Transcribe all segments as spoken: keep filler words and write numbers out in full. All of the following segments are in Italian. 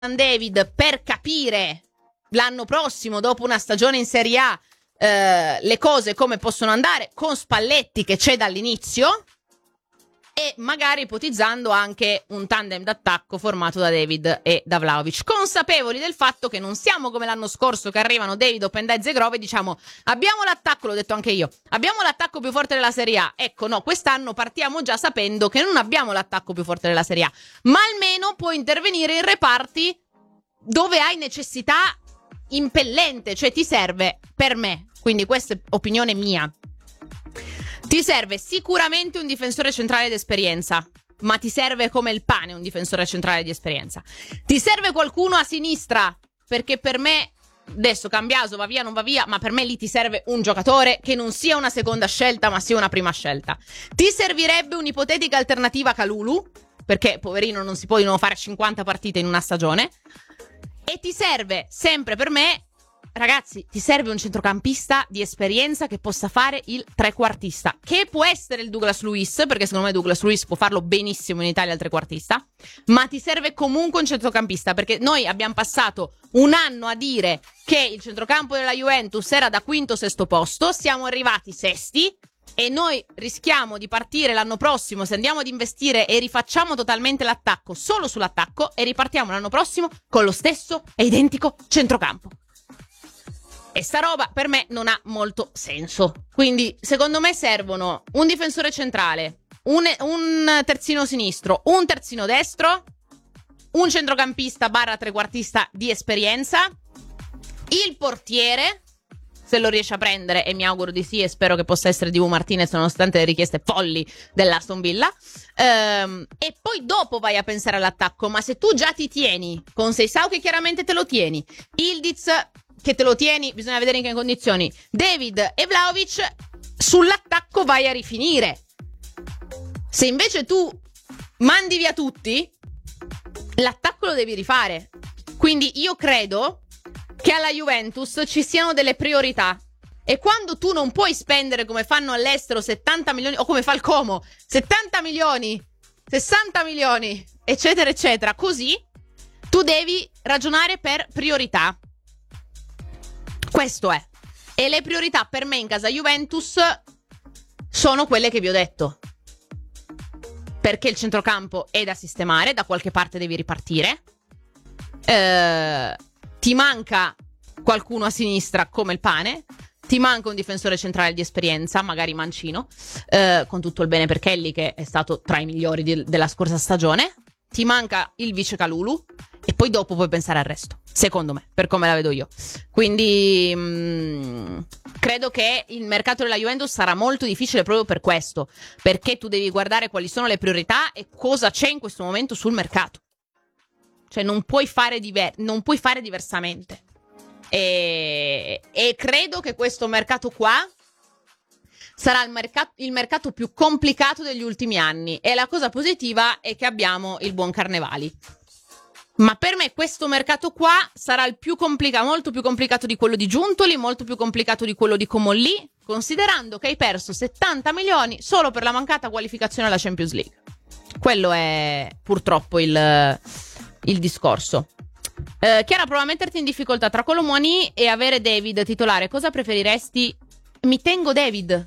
David per capire l'anno prossimo, dopo una stagione in Serie A, eh, le cose come possono andare, con Spalletti che c'è dall'inizio, e magari ipotizzando anche un tandem d'attacco formato da David e da Vlahovic, consapevoli del fatto che non siamo come l'anno scorso che arrivano David, Openda e Zegrov e diciamo abbiamo l'attacco, l'ho detto anche io, abbiamo l'attacco più forte della Serie A. Ecco, no, quest'anno partiamo già sapendo che non abbiamo l'attacco più forte della Serie A, ma almeno può intervenire in reparti dove hai necessità impellente, cioè ti serve, per me, quindi questa è opinione mia, ti serve sicuramente un difensore centrale d'esperienza, ma ti serve come il pane un difensore centrale di esperienza. Ti serve qualcuno a sinistra, perché per me, adesso Cambiaso va via, non va via, ma per me lì ti serve un giocatore che non sia una seconda scelta, ma sia una prima scelta. Ti servirebbe un'ipotetica alternativa a Kalulu, perché poverino non si può fare cinquanta partite in una stagione. E ti serve, sempre per me, ragazzi, ti serve un centrocampista di esperienza che possa fare il trequartista, che può essere il Douglas Luiz, perché secondo me Douglas Luiz può farlo benissimo in Italia il trequartista, ma ti serve comunque un centrocampista, perché noi abbiamo passato un anno a dire che il centrocampo della Juventus era da quinto o sesto posto, siamo arrivati sesti, e noi rischiamo di partire l'anno prossimo, se andiamo ad investire e rifacciamo totalmente l'attacco, solo sull'attacco, e ripartiamo l'anno prossimo con lo stesso e identico centrocampo. E sta roba per me non ha molto senso. Quindi secondo me servono un difensore centrale, un, un terzino sinistro, un terzino destro, un centrocampista barra trequartista di esperienza, il portiere, se lo riesce a prendere, e mi auguro di sì, e spero che possa essere Dibu Martinez nonostante le richieste folli dell'Aston Villa, ehm, e poi dopo vai a pensare all'attacco. Ma se tu già ti tieni con Seisao, che chiaramente te lo tieni, Ildiz che te lo tieni, bisogna vedere in che condizioni, David e Vlahovic, sull'attacco vai a rifinire. Se invece tu mandi via tutti, l'attacco lo devi rifare. Quindi io credo che alla Juventus ci siano delle priorità, e quando tu non puoi spendere come fanno all'estero settanta milioni, o come fa il Como, settanta milioni, sessanta milioni, eccetera eccetera, così tu devi ragionare per priorità. Questo è. E le priorità per me in casa Juventus sono quelle che vi ho detto. Perché il centrocampo è da sistemare, da qualche parte devi ripartire. Eh, ti manca qualcuno a sinistra come il pane. Ti manca un difensore centrale di esperienza, magari Mancino, eh, con tutto il bene per Kelly, che è stato tra i migliori di, della scorsa stagione. Ti manca il vice Kalulu, e poi dopo puoi pensare al resto, secondo me, per come la vedo io. Quindi mh, credo che il mercato della Juventus sarà molto difficile proprio per questo, perché tu devi guardare quali sono le priorità e cosa c'è in questo momento sul mercato. Cioè non puoi fare, diver- non puoi fare diversamente. E, e credo che questo mercato qua sarà il mercato, il mercato più complicato degli ultimi anni, e la cosa positiva è che abbiamo il buon Carnevali. Ma per me questo mercato qua sarà il più complicato, molto più complicato di quello di Giuntoli, molto più complicato di quello di Comolli, considerando che hai perso settanta milioni solo per la mancata qualificazione alla Champions League. Quello è purtroppo il, il discorso. Eh, Chiara, prova a metterti in difficoltà tra Colomoni e avere David titolare. Cosa preferiresti? Mi tengo David.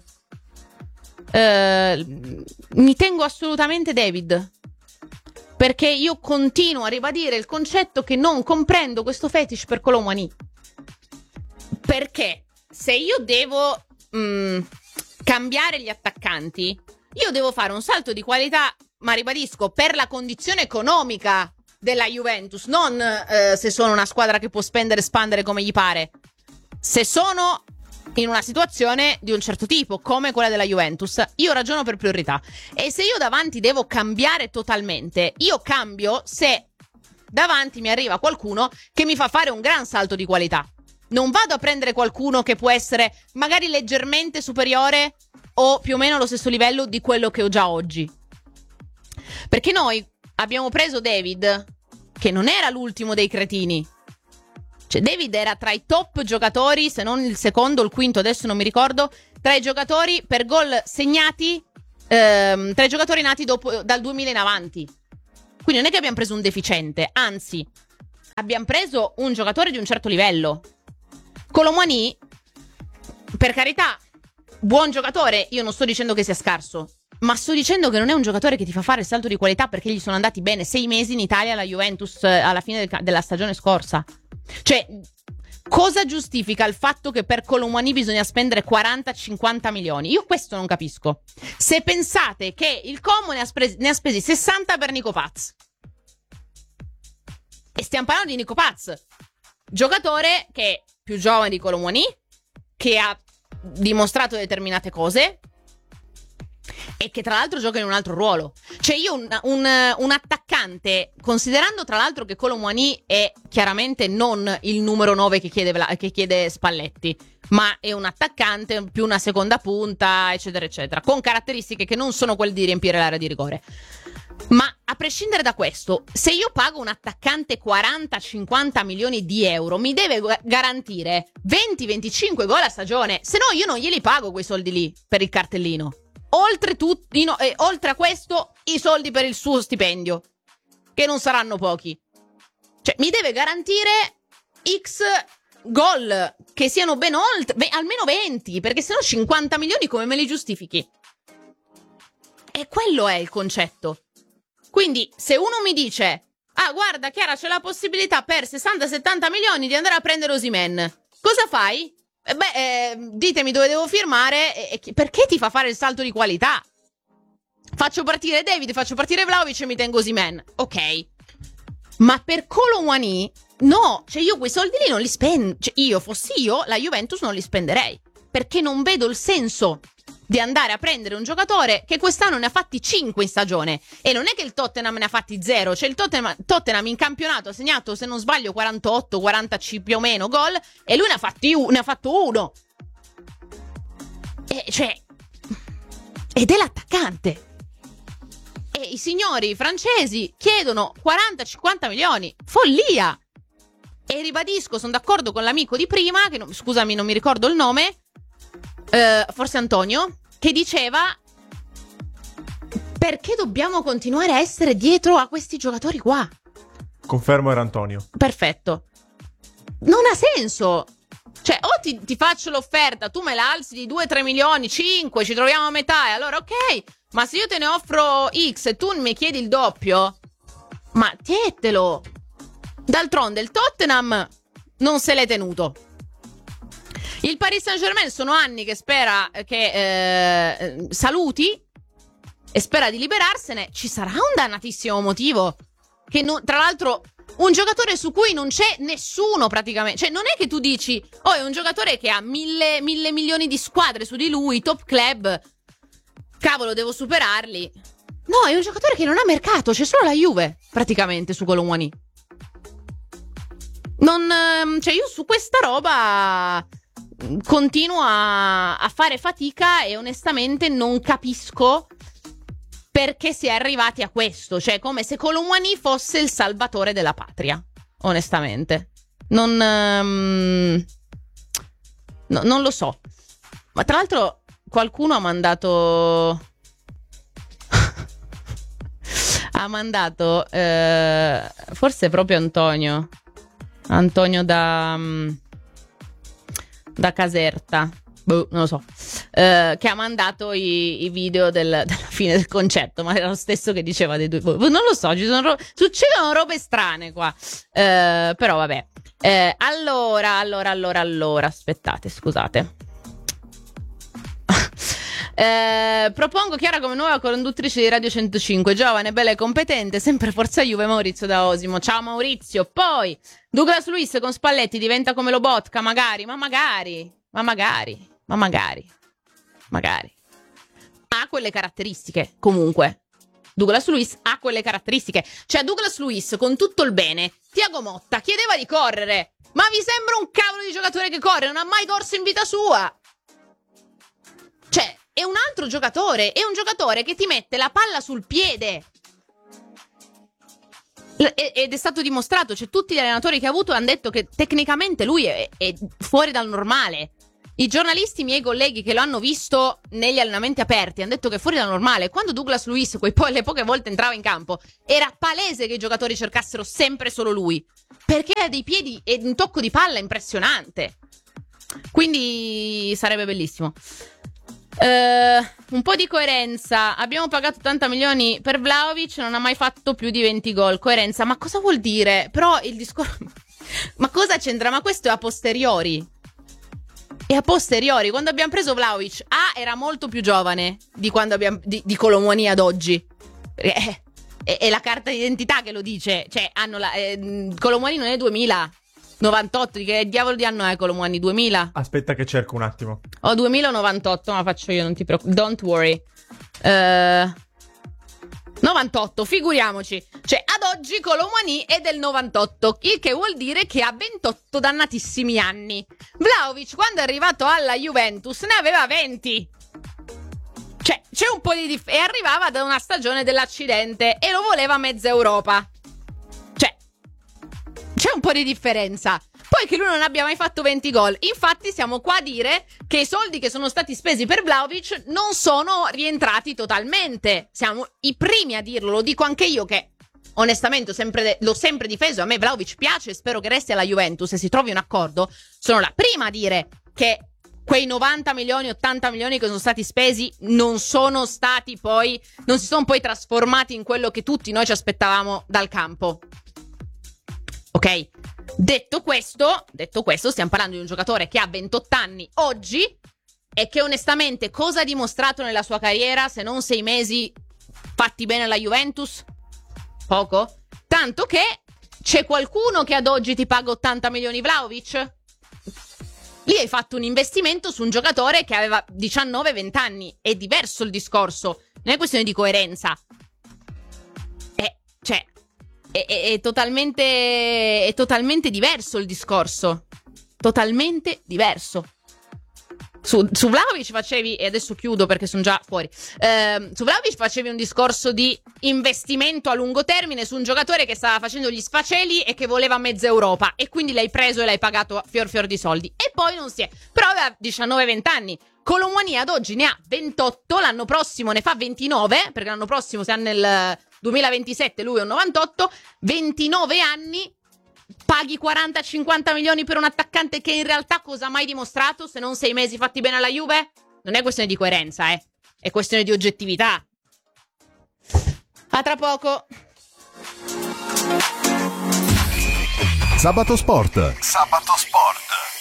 Eh, mi tengo assolutamente David. Perché io continuo a ribadire il concetto che non comprendo questo fetish per Colomani. Perché se io devo mh, cambiare gli attaccanti, io devo fare un salto di qualità, ma ribadisco, per la condizione economica della Juventus, non eh, se sono una squadra che può spendere e spandere come gli pare. Se sono in una situazione di un certo tipo, come quella della Juventus, io ragiono per priorità. E se io davanti devo cambiare totalmente, io cambio se davanti mi arriva qualcuno che mi fa fare un gran salto di qualità. Non vado a prendere qualcuno che può essere magari leggermente superiore o più o meno allo stesso livello di quello che ho già oggi. Perché noi abbiamo preso David, che non era l'ultimo dei cretini. Cioè David era tra i top giocatori, se non il secondo o il quinto, adesso non mi ricordo, tra i giocatori per gol segnati, ehm, tra i giocatori nati dopo, dal duemila in avanti. Quindi non è che abbiamo preso un deficiente, anzi abbiamo preso un giocatore di un certo livello. Kolo Muani, per carità, buon giocatore, io non sto dicendo che sia scarso, ma sto dicendo che non è un giocatore che ti fa fare il salto di qualità, perché gli sono andati bene sei mesi in Italia alla Juventus alla fine del, della stagione scorsa. Cioè, cosa giustifica il fatto che per Kolo Muani bisogna spendere quaranta cinquanta milioni? Io questo non capisco. Se pensate che il Como ne ha, spres- ne ha spesi sessanta per Nico Paz, e stiamo parlando di Nico Paz, giocatore che è più giovane di Kolo Muani, che ha dimostrato determinate cose e che tra l'altro gioca in un altro ruolo. Cioè io un, un, un attaccante, considerando tra l'altro che Kolo Muani è chiaramente non il numero nove che chiede, che chiede Spalletti, ma è un attaccante più una seconda punta, eccetera eccetera, con caratteristiche che non sono quelle di riempire l'area di rigore. Ma a prescindere da questo, se io pago un attaccante quaranta cinquanta milioni di euro, mi deve garantire venti venticinque gol a stagione, se no io non glieli pago quei soldi lì per il cartellino. Oltre, tutti, no, eh, oltre a questo, i soldi per il suo stipendio, che non saranno pochi. Cioè, mi deve garantire X gol, che siano ben oltre, beh, almeno venti, perché sennò cinquanta milioni come me li giustifichi? E quello è il concetto. Quindi, se uno mi dice, ah, guarda, Chiara, c'è la possibilità per sessanta settanta milioni di andare a prendere Osimhen, cosa fai? Eh beh, eh, ditemi dove devo firmare e, e perché ti fa fare il salto di qualità? Faccio partire David, faccio partire Vlahovic e mi tengo Osimhen. Ok. Ma per Kolo Muani, no. Cioè io quei soldi lì non li spendo. Cioè io, fossi io, la Juventus non li spenderei. Perché non vedo il senso di andare a prendere un giocatore che quest'anno ne ha fatti cinque in stagione. E non è che il Tottenham ne ha fatti zero. Cioè il Tottenham, Tottenham in campionato ha segnato, se non sbaglio, quarantotto quaranta più o meno gol, e lui ne ha fatti ne ha fatto uno. E cioè, ed è l'attaccante. E i signori francesi chiedono quaranta cinquanta milioni. Follia. E ribadisco, sono d'accordo con l'amico di prima, che non, scusami, non mi ricordo il nome, Uh, forse Antonio, che diceva: perché dobbiamo continuare a essere dietro a questi giocatori qua? Confermo, era Antonio. Perfetto. Non ha senso. Cioè, o ti, ti faccio l'offerta, tu me la alzi di due tre milioni, cinque, ci troviamo a metà, e allora ok. Ma se io te ne offro X e tu mi chiedi il doppio, ma tietelo. D'altronde il Tottenham non se l'è tenuto. Il Paris Saint-Germain sono anni che spera che eh, saluti e spera di liberarsene. Ci sarà un dannatissimo motivo. Che non, tra l'altro, un giocatore su cui non c'è nessuno praticamente. Cioè, non è che tu dici, oh, è un giocatore che ha mille, mille milioni di squadre su di lui, top club. Cavolo, devo superarli. No, è un giocatore che non ha mercato. C'è solo la Juve, praticamente, su Kolo Muani. Non, cioè, io su questa roba continuo a, a fare fatica e onestamente non capisco perché si è arrivati a questo. Cioè, come se Kolo Muani fosse il salvatore della patria, onestamente. Non um, no, non lo so. Ma tra l'altro qualcuno ha mandato ha mandato eh, forse proprio Antonio Antonio da um, da Caserta, boh, non lo so, eh, che ha mandato i, i video del, della fine del concerto, ma era lo stesso che diceva dei due, boh, non lo so, ci sono ro- succedono robe strane qua, eh, però vabbè. Eh, allora, allora, allora, allora, aspettate, scusate. Eh, propongo Chiara come nuova conduttrice di Radio centocinque, giovane, bella e competente, sempre forza Juve. Maurizio da Osimo. Ciao Maurizio. Poi Douglas Luiz con Spalletti diventa come Lobotka, magari, ma magari, ma magari, ma magari, magari. Ha quelle caratteristiche, comunque. Douglas Luiz ha quelle caratteristiche. Cioè, Douglas Luiz, con tutto il bene, Thiago Motta chiedeva di correre, ma vi sembra un cavolo di giocatore che corre? Non ha mai corso in vita sua. Cioè, è un altro giocatore, è un giocatore che ti mette la palla sul piede. Ed è stato dimostrato, cioè tutti gli allenatori che ha avuto hanno detto che tecnicamente lui è, è fuori dal normale. I giornalisti, miei colleghi che lo hanno visto negli allenamenti aperti, hanno detto che fuori da normale, quando Douglas Luiz quei po- le poche volte entrava in campo, era palese che i giocatori cercassero sempre solo lui, perché ha dei piedi e un tocco di palla impressionante. Quindi sarebbe bellissimo. Uh, un po' di coerenza. Abbiamo pagato ottanta milioni per Vlahovic, non ha mai fatto più di venti gol. Coerenza, ma cosa vuol dire? Però il discorso... ma cosa c'entra? Ma questo è a posteriori. E a posteriori, quando abbiamo preso Vlahovic, A era molto più giovane di quando abbiamo di, di Colomoni ad oggi. È, è, è la carta d'identità che lo dice. Cioè, hanno la eh, Colomoni non è duemila novantotto, di che diavolo di anno è Colomoni? duemila? Aspetta che cerco un attimo. Ho duemila novantotto, ma faccio io, non ti preoccupare. Don't worry. Uh, novantotto, figuriamoci. Cioè, ad oggi Colomani è del novantotto, il che vuol dire che ha ventotto dannatissimi anni. Vlahovic, quando è arrivato alla Juventus, ne aveva venti. Cioè, c'è un po' di dif- e arrivava da una stagione dell'accidente e lo voleva mezza Europa. Cioè, c'è un po' di differenza. Poi che lui non abbia mai fatto venti gol. Infatti siamo qua a dire che i soldi che sono stati spesi per Vlahovic non sono rientrati totalmente. Siamo i primi a dirlo, lo dico anche io che onestamente ho sempre de- l'ho sempre difeso. A me Vlahovic piace e spero che resti alla Juventus e si trovi un accordo. Sono la prima a dire che quei novanta milioni, ottanta milioni che sono stati spesi non sono stati poi, non si sono poi trasformati in quello che tutti noi ci aspettavamo dal campo. Ok? Detto questo, detto questo, stiamo parlando di un giocatore che ha ventotto anni oggi e che onestamente cosa ha dimostrato nella sua carriera se non sei mesi fatti bene alla Juventus? Poco? Tanto che c'è qualcuno che ad oggi ti paga ottanta milioni Vlahovic? Lì hai fatto un investimento su un giocatore che aveva diciannove venti anni. È diverso il discorso, non è questione di coerenza. È, cioè... È, è, è totalmente è totalmente diverso il discorso. Totalmente diverso. Su, su Vlahovic facevi, e adesso chiudo perché sono già fuori. Eh, su Vlahovic facevi un discorso di investimento a lungo termine su un giocatore che stava facendo gli sfaceli e che voleva mezza Europa. E quindi l'hai preso e l'hai pagato fior fior di soldi. E poi non si è. Però aveva diciannove venti anni. Colomani ad oggi ne ha ventotto. L'anno prossimo ne fa ventinove. Perché l'anno prossimo siamo nel duemilaventisette, lui è un novantotto, ventinove anni, paghi quaranta cinquanta milioni per un attaccante che in realtà cosa ha mai dimostrato se non sei mesi fatti bene alla Juve? Non è questione di coerenza, eh. È questione di oggettività. A tra poco. Sabato Sport. Sabato Sport.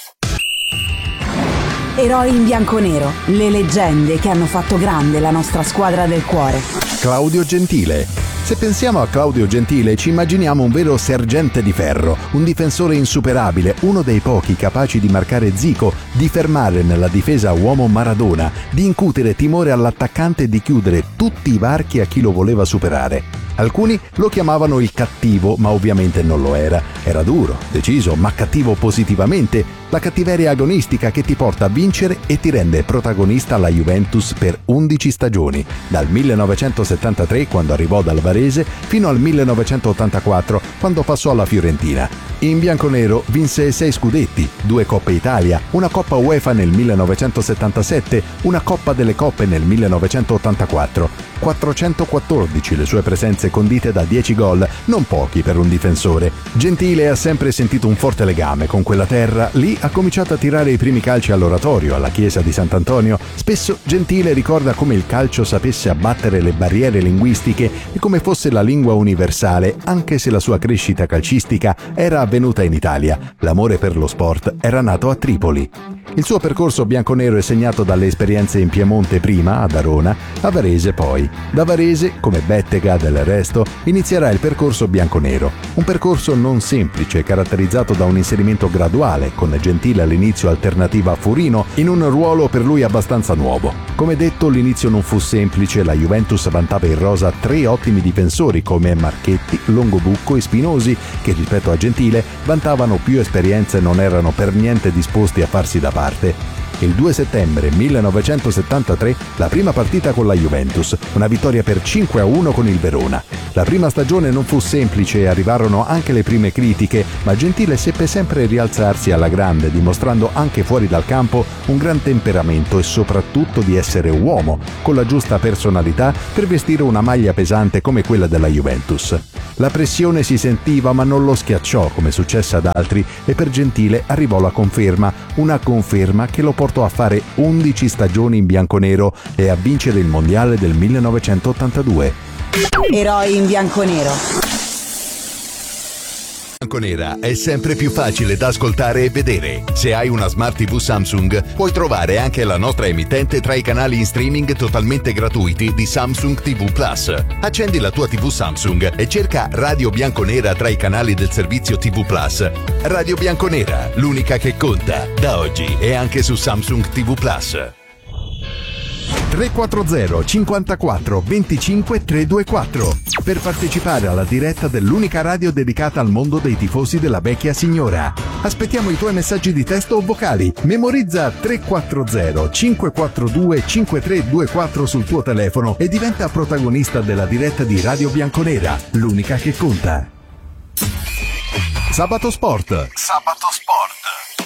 Eroi in bianconero, le leggende che hanno fatto grande la nostra squadra del cuore. Claudio Gentile. Se pensiamo a Claudio Gentile ci immaginiamo un vero sergente di ferro, un difensore insuperabile, uno dei pochi capaci di marcare Zico, di fermare nella difesa uomo Maradona, di incutere timore all'attaccante e di chiudere tutti i varchi a chi lo voleva superare. Alcuni lo chiamavano il cattivo, ma ovviamente non lo era. Era duro, deciso, ma cattivo positivamente. La cattiveria agonistica che ti porta a vincere e ti rende protagonista alla Juventus per undici stagioni, dal millenovecentosettantatré, quando arrivò dal Varese, fino al millenovecentottantaquattro, quando passò alla Fiorentina. In bianconero vinse sei scudetti, due Coppe Italia, una Coppa UEFA nel millenovecentosettantasette, una Coppa delle Coppe nel millenovecentottantaquattro. quattrocentoquattordici le sue presenze condite da dieci gol, non pochi per un difensore. Gentile ha sempre sentito un forte legame con quella terra, lì ha cominciato a tirare i primi calci all'oratorio, alla chiesa di Sant'Antonio. Spesso Gentile ricorda come il calcio sapesse abbattere le barriere linguistiche e come fosse la lingua universale, anche se la sua crescita calcistica era avvenuta in Italia. L'amore per lo sport era nato a Tripoli. Il suo percorso bianconero è segnato dalle esperienze in Piemonte prima, a Verona, a Varese poi. Da Varese, come Bettega del resto, inizierà il percorso bianconero. Un percorso non semplice, caratterizzato da un inserimento graduale, con Gentile all'inizio alternativa a Furino, in un ruolo per lui abbastanza nuovo. Come detto, l'inizio non fu semplice, la Juventus vantava in rosa tre ottimi difensori come Marchetti, Longobucco e Spinosi, che rispetto a Gentile vantavano più esperienza e non erano per niente disposti a farsi da parte. Il due settembre millenovecentosettantatré la prima partita con la Juventus, una vittoria per cinque a uno con il Verona. La prima stagione non fu semplice e arrivarono anche le prime critiche, ma Gentile seppe sempre rialzarsi alla grande, dimostrando anche fuori dal campo un gran temperamento e soprattutto di essere uomo, con la giusta personalità per vestire una maglia pesante come quella della Juventus. La pressione si sentiva ma non lo schiacciò come successe ad altri e per Gentile arrivò la conferma, una conferma che lo portò a fare undici stagioni in bianconero e a vincere il mondiale del millenovecentottantadue. Eroi in bianconero. Bianconera è sempre più facile da ascoltare e vedere. Se hai una Smart tivù Samsung, puoi trovare anche la nostra emittente tra i canali in streaming totalmente gratuiti di Samsung tivù Plus. Accendi la tua tivù Samsung e cerca Radio Bianconera tra i canali del servizio tivù Plus. Radio Bianconera, l'unica che conta. Da oggi è anche su Samsung tivù Plus. tre quattro zero cinquantaquattro venticinque trecentoventiquattro per partecipare alla diretta dell'unica radio dedicata al mondo dei tifosi della vecchia signora. Aspettiamo i tuoi messaggi di testo o vocali. Memorizza tre quattro zero cinque quattro due cinque tre due quattro sul tuo telefono e diventa protagonista della diretta di Radio Bianconera, l'unica che conta. Sabato Sport. Sabato Sport.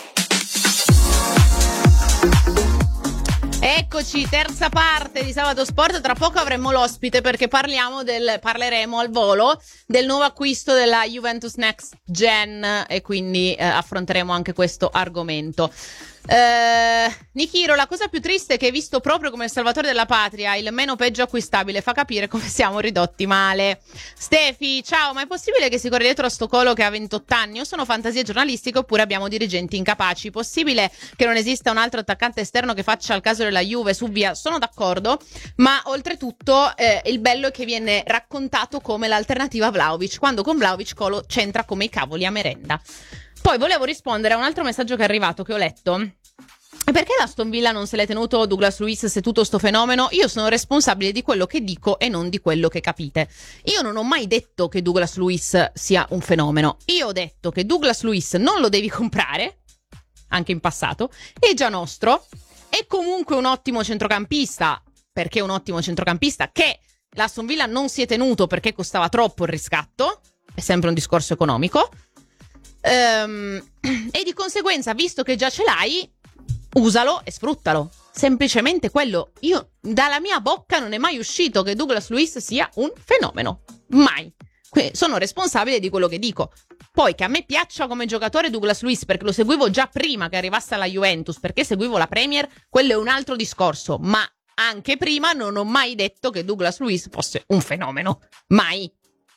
Eccoci, terza parte di Sabato Sport. Tra poco avremo l'ospite perché parliamo del, parleremo al volo del nuovo acquisto della Juventus Next Gen e quindi eh, affronteremo anche questo argomento. Uh, Nichiro, la cosa più triste è che, visto proprio come salvatore della patria, il meno peggio acquistabile, fa capire come siamo ridotti male. Stefi, ciao, ma è possibile che si corre dietro a sto colo che ha ventotto anni? O sono fantasie giornalistiche oppure abbiamo dirigenti incapaci? Possibile che non esista un altro attaccante esterno che faccia il caso della Juve? Su via, sono d'accordo, ma oltretutto eh, il bello è che viene raccontato come l'alternativa a Vlahovic, quando con Vlahovic Colo c'entra come i cavoli a merenda. Poi volevo rispondere a un altro messaggio che è arrivato, che ho letto. E perché l'Aston Villa non se l'è tenuto Douglas Luiz se tutto sto fenomeno? Io sono responsabile di quello che dico e non di quello che capite. Io non ho mai detto che Douglas Luiz sia un fenomeno. Io ho detto che Douglas Luiz non lo devi comprare, anche in passato, è già nostro, è comunque un ottimo centrocampista, perché è un ottimo centrocampista che l'Aston Villa non si è tenuto perché costava troppo il riscatto, è sempre un discorso economico. Um, e di conseguenza, visto che già ce l'hai, usalo e sfruttalo. Semplicemente quello. Io, dalla mia bocca non è mai uscito che Douglas Luiz sia un fenomeno. Mai. Quindi sono responsabile di quello che dico. Poi che a me piaccia come giocatore Douglas Luiz, perché lo seguivo già prima che arrivasse alla Juventus, perché seguivo la Premier, quello è un altro discorso. Ma anche prima non ho mai detto che Douglas Luiz fosse un fenomeno. Mai.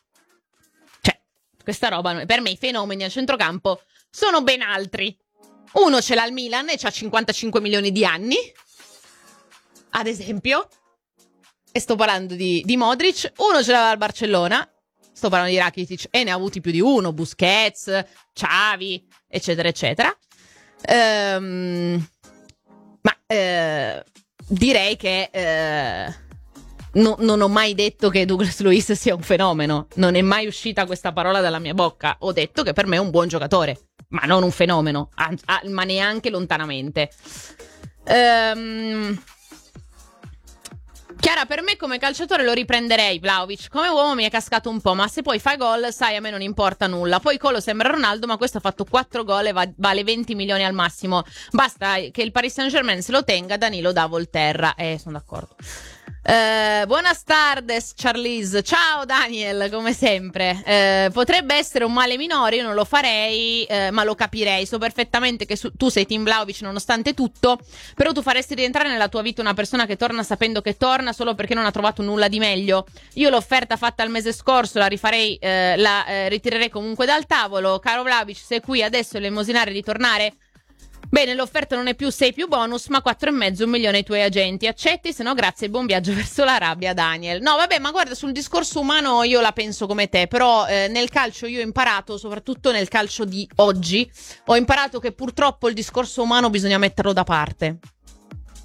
Questa roba, per me i fenomeni a centrocampo sono ben altri. Uno ce l'ha al Milan e c'ha cinquantacinque milioni di anni, ad esempio, e sto parlando di, di Modric. Uno ce l'aveva al Barcellona, sto parlando di Rakitic, e ne ha avuti più di uno, Busquets, Xavi, eccetera eccetera. Ehm, ma eh, direi che eh, No, non ho mai detto che Douglas Luiz sia un fenomeno. Non è mai uscita questa parola dalla mia bocca. Ho detto che per me è un buon giocatore, ma non un fenomeno, an- a- ma neanche lontanamente. Ehm... Chiara, per me come calciatore lo riprenderei Vlahovic. Come uomo mi è cascato un po', ma se poi fai gol, sai, a me non importa nulla. Poi Colo sembra Ronaldo, ma questo ha fatto quattro gol e va- vale venti milioni al massimo. Basta che il Paris Saint-Germain se lo tenga, Danilo da Volterra. Eh, sono d'accordo. Uh, buonas tardes Charlize, ciao Daniel, come sempre. Uh, potrebbe essere un male minore, io non lo farei, uh, ma lo capirei. So perfettamente che su- tu sei team Vlahovic nonostante tutto, però tu faresti rientrare nella tua vita una persona che torna sapendo che torna solo perché non ha trovato nulla di meglio. Io l'offerta fatta il mese scorso la rifarei, uh, la uh, ritirerei comunque dal tavolo. Caro Vlahovic, sei qui adesso a elemosinare di tornare? Bene, l'offerta non è più sei più bonus, ma quattro e mezzo, un milione ai tuoi agenti. Accetti? Se no, grazie e buon viaggio verso l'Arabia, Daniel. No, vabbè, ma guarda, sul discorso umano io la penso come te, però eh, nel calcio io ho imparato, soprattutto nel calcio di oggi, ho imparato che purtroppo il discorso umano bisogna metterlo da parte.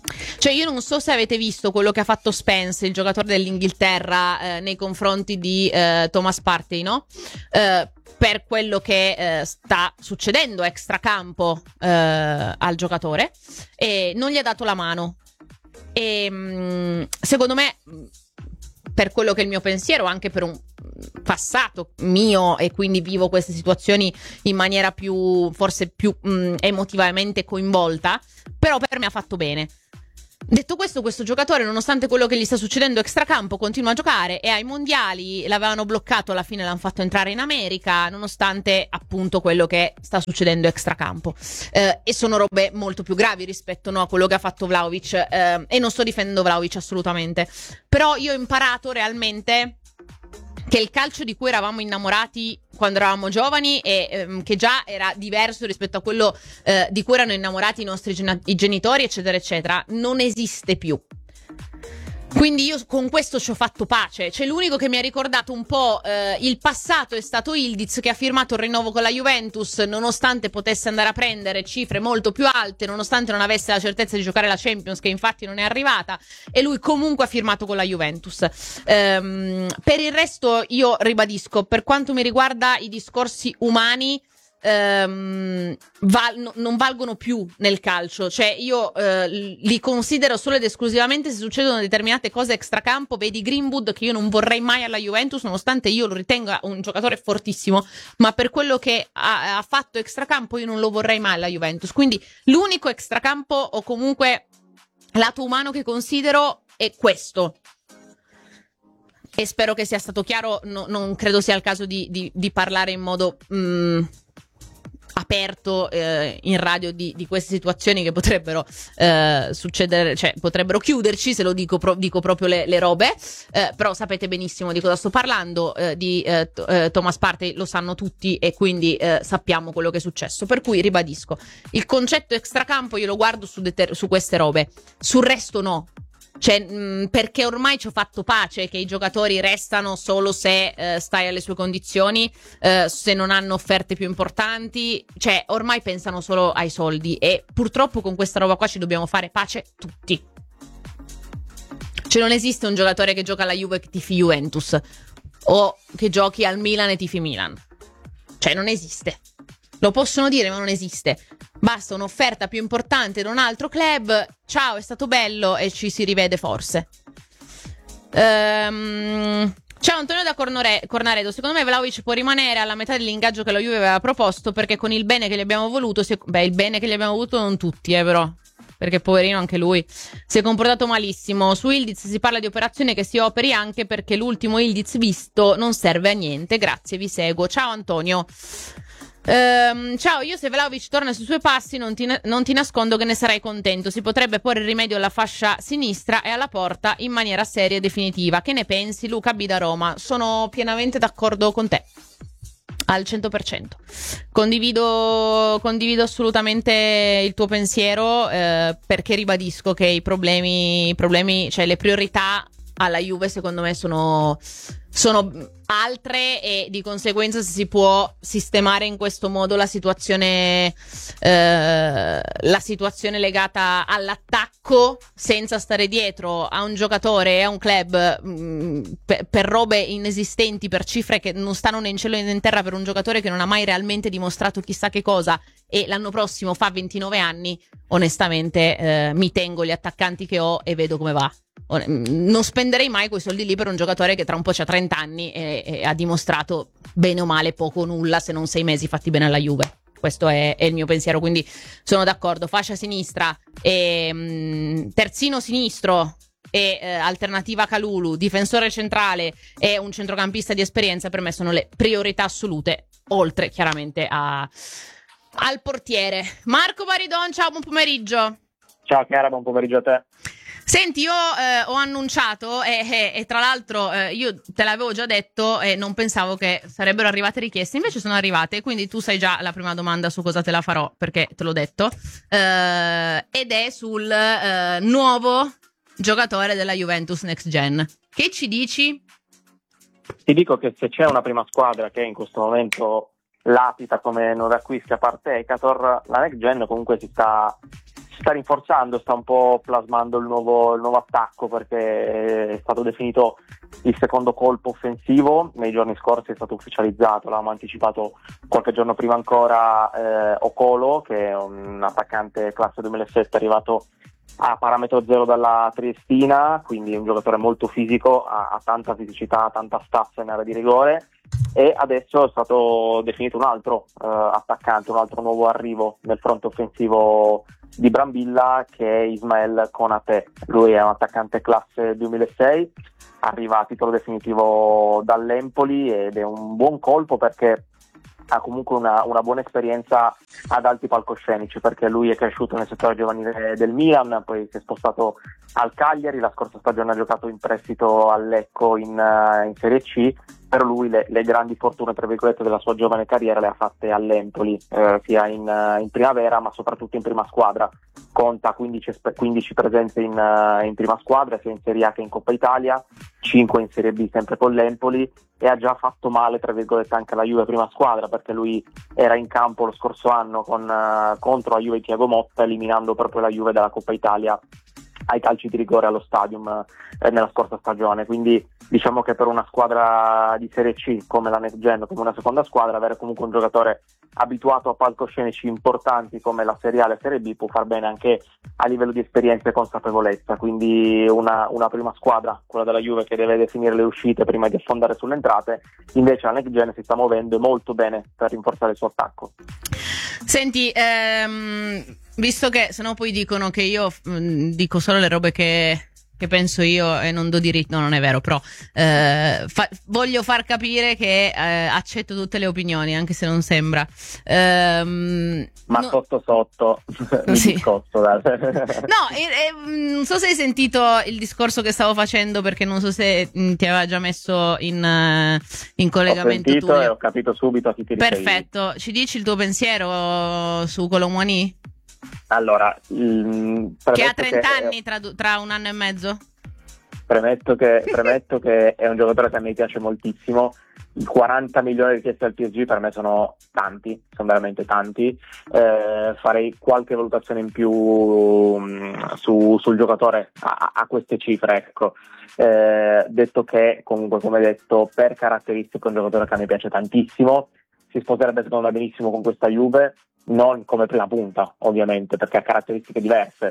Cioè io non so se avete visto quello che ha fatto Spence, il giocatore dell'Inghilterra, eh, nei confronti di eh, Thomas Partey, no? Eh, per quello che eh, sta succedendo extracampo eh, al giocatore, e non gli ha dato la mano. E mh, secondo me, per quello che è il mio pensiero, anche per un passato mio, e quindi vivo queste situazioni in maniera più, forse più mh, emotivamente coinvolta, però per me ha fatto bene. Detto questo, questo giocatore, nonostante quello che gli sta succedendo extracampo, continua a giocare, e ai mondiali l'avevano bloccato, alla fine l'hanno fatto entrare in America, nonostante appunto quello che sta succedendo extracampo. Eh, e sono robe molto più gravi rispetto, no, a quello che ha fatto Vlahovic, eh, e non sto difendendo Vlahovic assolutamente, però io ho imparato realmente che il calcio di cui eravamo innamorati quando eravamo giovani, e ehm, che già era diverso rispetto a quello eh, di cui erano innamorati i nostri gen- i genitori, eccetera eccetera, non esiste più. Quindi io con questo ci ho fatto pace. Cioè l'unico che mi ha ricordato un po' eh, il passato è stato Ildiz, che ha firmato il rinnovo con la Juventus nonostante potesse andare a prendere cifre molto più alte, nonostante non avesse la certezza di giocare la Champions, che infatti non è arrivata, e lui comunque ha firmato con la Juventus. Ehm, per il resto io ribadisco, per quanto mi riguarda, i discorsi umani ehm, val- no, non valgono più nel calcio. Cioè io eh, li considero solo ed esclusivamente se succedono determinate cose extracampo. Vedi Greenwood, che io non vorrei mai alla Juventus, nonostante io lo ritenga un giocatore fortissimo, ma per quello che ha, ha fatto extracampo io non lo vorrei mai alla Juventus. Quindi l'unico extracampo, o comunque lato umano, che considero è questo. E spero che sia stato chiaro. No, non credo sia il caso di, di, di parlare in modo mh, aperto eh, in radio di, di queste situazioni che potrebbero eh, succedere, cioè potrebbero chiuderci se lo dico, pro, dico proprio le, le robe, eh, però sapete benissimo di cosa sto parlando, eh, di eh, t- eh, Thomas Partey lo sanno tutti, e quindi eh, sappiamo quello che è successo, per cui ribadisco, il concetto extracampo io lo guardo su, deter- su queste robe, sul resto no. Cioè, mh, perché ormai ci ho fatto pace che i giocatori restano solo se eh, stai alle sue condizioni, eh, se non hanno offerte più importanti. Cioè, ormai pensano solo ai soldi, e purtroppo con questa roba qua ci dobbiamo fare pace tutti. Cioè, non esiste un giocatore che gioca alla Juve che tifi Juventus, o che giochi al Milan e tifi Milan. Cioè, non esiste. Lo possono dire, ma non esiste. Basta un'offerta più importante da un altro club. Ciao, è stato bello, e ci si rivede forse. Ehm, ciao Antonio da Cornore- Cornaredo. Secondo me Vlahovic può rimanere alla metà dell'ingaggio che la Juve aveva proposto, perché con il bene che gli abbiamo voluto si è... Beh, il bene che gli abbiamo voluto non tutti, eh, però, perché poverino anche lui si è comportato malissimo. Su Ildiz si parla di operazione che si operi, anche perché l'ultimo Ildiz visto non serve a niente. Grazie, vi seguo. Ciao Antonio. Um, ciao, io se Vlahovic torna sui suoi passi non ti, non ti nascondo che ne sarei contento. Si potrebbe porre rimedio alla fascia sinistra e alla porta in maniera seria e definitiva. Che ne pensi? Luca B da Roma. Sono pienamente d'accordo con te, al cento per cento. Condivido, condivido assolutamente il tuo pensiero, eh, perché ribadisco che i problemi, i problemi, cioè le priorità alla Juve secondo me sono, sono altre, e di conseguenza se si può sistemare in questo modo la situazione, eh, la situazione legata all'attacco, senza stare dietro a un giocatore e a un club mh, per, per robe inesistenti, per cifre che non stanno né in cielo né in terra, per un giocatore che non ha mai realmente dimostrato chissà che cosa, e l'anno prossimo fa ventinove anni, onestamente eh, mi tengo gli attaccanti che ho e vedo come va. Non spenderei mai quei soldi lì per un giocatore che tra un po' c'ha trenta anni e, e ha dimostrato bene o male poco o nulla, se non sei mesi fatti bene alla Juve. Questo è, è il mio pensiero, quindi sono d'accordo. Fascia sinistra, e, mh, terzino sinistro e eh, alternativa Kalulu, difensore centrale e un centrocampista di esperienza, per me sono le priorità assolute, oltre chiaramente a, al portiere. Marco Baridon, ciao, buon pomeriggio. Ciao Chiara, buon pomeriggio a te. Senti, io eh, ho annunciato, e, e, e tra l'altro eh, io te l'avevo già detto e non pensavo che sarebbero arrivate richieste, invece sono arrivate, quindi tu sai già la prima domanda su cosa te la farò, perché te l'ho detto, eh, ed è sul eh, nuovo giocatore della Juventus Next Gen. Che ci dici? Ti dico che se c'è una prima squadra che in questo momento latita come non acquisti, a parte Ekator, la Next Gen comunque si sta si sta rinforzando, sta un po' plasmando il nuovo, il nuovo attacco, perché è stato definito il secondo colpo offensivo. Nei giorni scorsi è stato ufficializzato, l'avevamo anticipato qualche giorno prima ancora, eh, Okolo, che è un attaccante classe duemilasette arrivato a parametro zero dalla Triestina, quindi un giocatore molto fisico, ha, ha tanta fisicità, tanta stazza in area di rigore, e adesso è stato definito un altro eh, attaccante, un altro nuovo arrivo nel fronte offensivo di Brambilla, che è Ismael Konate. Lui è un attaccante classe duemilasei, arriva a titolo definitivo dall'Empoli ed è un buon colpo perché ha comunque una, una buona esperienza ad alti palcoscenici, perché lui è cresciuto nel settore giovanile del Milan, poi si è spostato al Cagliari, la scorsa stagione ha giocato in prestito al Lecco in, uh, in Serie C. Per lui le, le grandi fortune, tra virgolette, della sua giovane carriera le ha fatte all'Empoli, eh, sia in, uh, in primavera ma soprattutto in prima squadra. Conta quindici, quindici presenze in, uh, in prima squadra, sia in Serie A che in Coppa Italia, cinque in Serie B sempre con l'Empoli, e ha già fatto male, tra virgolette, anche la Juve prima squadra, perché lui era in campo lo scorso anno con, uh, contro la Juve di Thiago Motta, eliminando proprio la Juve dalla Coppa Italia ai calci di rigore allo Stadium eh, nella scorsa stagione. Quindi diciamo che per una squadra di Serie C come la Next Gen, come una seconda squadra, avere comunque un giocatore abituato a palcoscenici importanti come la Serie A e la Serie B può far bene anche a livello di esperienza e consapevolezza. Quindi una, una prima squadra, quella della Juve, che deve definire le uscite prima di affondare sulle entrate, invece la Next Gen si sta muovendo molto bene per rinforzare il suo attacco. Senti, ehm, visto che sennò poi dicono che io mh, dico solo le robe che, che penso io e non do diritto, no, non è vero, però eh, fa, voglio far capire che eh, accetto tutte le opinioni, anche se non sembra. Ehm, Ma no, sotto sotto mi sì. discosto, dai. No, eh, eh, non so se hai sentito il discorso che stavo facendo, perché non so se mh, ti aveva già messo in, uh, in collegamento. Ho sentito tu. e ho capito subito a chi ti riferivi. Perfetto, ci dici il tuo pensiero su Colomwani? Allora, mh, Che ha trenta che, anni tra, tra un anno e mezzo? Premetto che, premetto che è un giocatore che a me piace moltissimo. I quaranta milioni richiesti al P S G per me sono tanti, sono veramente tanti. Eh, farei qualche valutazione in più mh, su, sul giocatore a, a queste cifre, ecco. Eh, detto che comunque, come detto, per caratteristiche è un giocatore che a me piace tantissimo, si sposerebbe secondo me benissimo con questa Juve, non come prima punta ovviamente, perché ha caratteristiche diverse.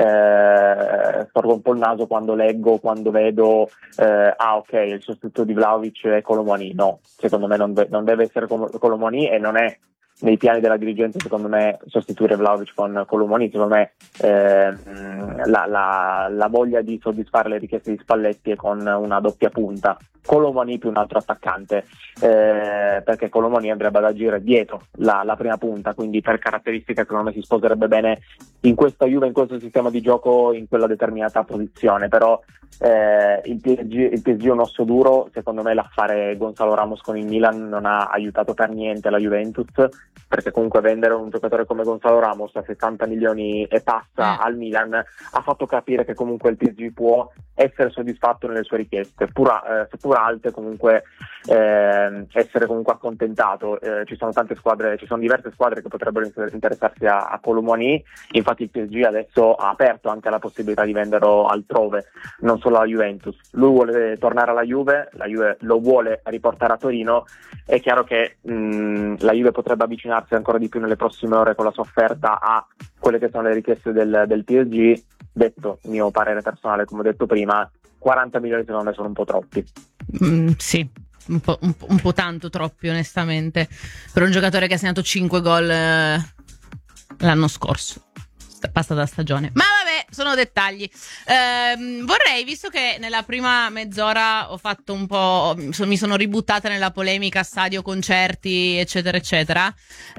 Eh, storgo un po' il naso quando leggo, quando vedo eh, ah ok, il sostituto di Vlahovic è Colomwani. No, secondo me non, de- non deve essere Col- Colomwani, e non è nei piani della dirigenza, secondo me, sostituire Vlahovic con Colomwani. Secondo me eh, la, la, la voglia di soddisfare le richieste di Spalletti è con una doppia punta, Colomwani più un altro attaccante, eh, perché Colomwani andrebbe ad agire dietro la, la prima punta, quindi per caratteristiche secondo me si sposerebbe bene in questa Juve, in questo sistema di gioco, in quella determinata posizione. Però eh, il, P S G, il P S G è un osso duro. Secondo me l'affare Gonzalo Ramos con il Milan non ha aiutato per niente la Juventus, perché comunque vendere un giocatore come Gonzalo Ramos a settanta milioni e passa eh. al Milan ha fatto capire che comunque il P S G può essere soddisfatto nelle sue richieste, pura, eh, seppur alte, comunque eh, essere comunque accontentato. Eh, ci sono tante squadre, ci sono diverse squadre che potrebbero interessarsi a, a Colomwani. Infatti il P S G adesso ha aperto anche la possibilità di venderlo altrove, non solo alla Juventus. Lui vuole tornare alla Juve, la Juve lo vuole riportare a Torino. È chiaro che mh, la Juve potrebbe avvicinarsi ancora di più nelle prossime ore con la sua offerta a quelle che sono le richieste del, del P S G. Detto il mio parere personale, come ho detto prima, quaranta milioni secondo me sono un po' troppi. Mm, sì, un po', un, po', un po' tanto troppi, onestamente, per un giocatore che ha segnato cinque gol eh, l'anno scorso, passata stagione. Ma vabbè, sono dettagli. Ehm, vorrei, visto che nella prima mezz'ora ho fatto un po', mi sono ributtata nella polemica stadio, concerti, eccetera eccetera,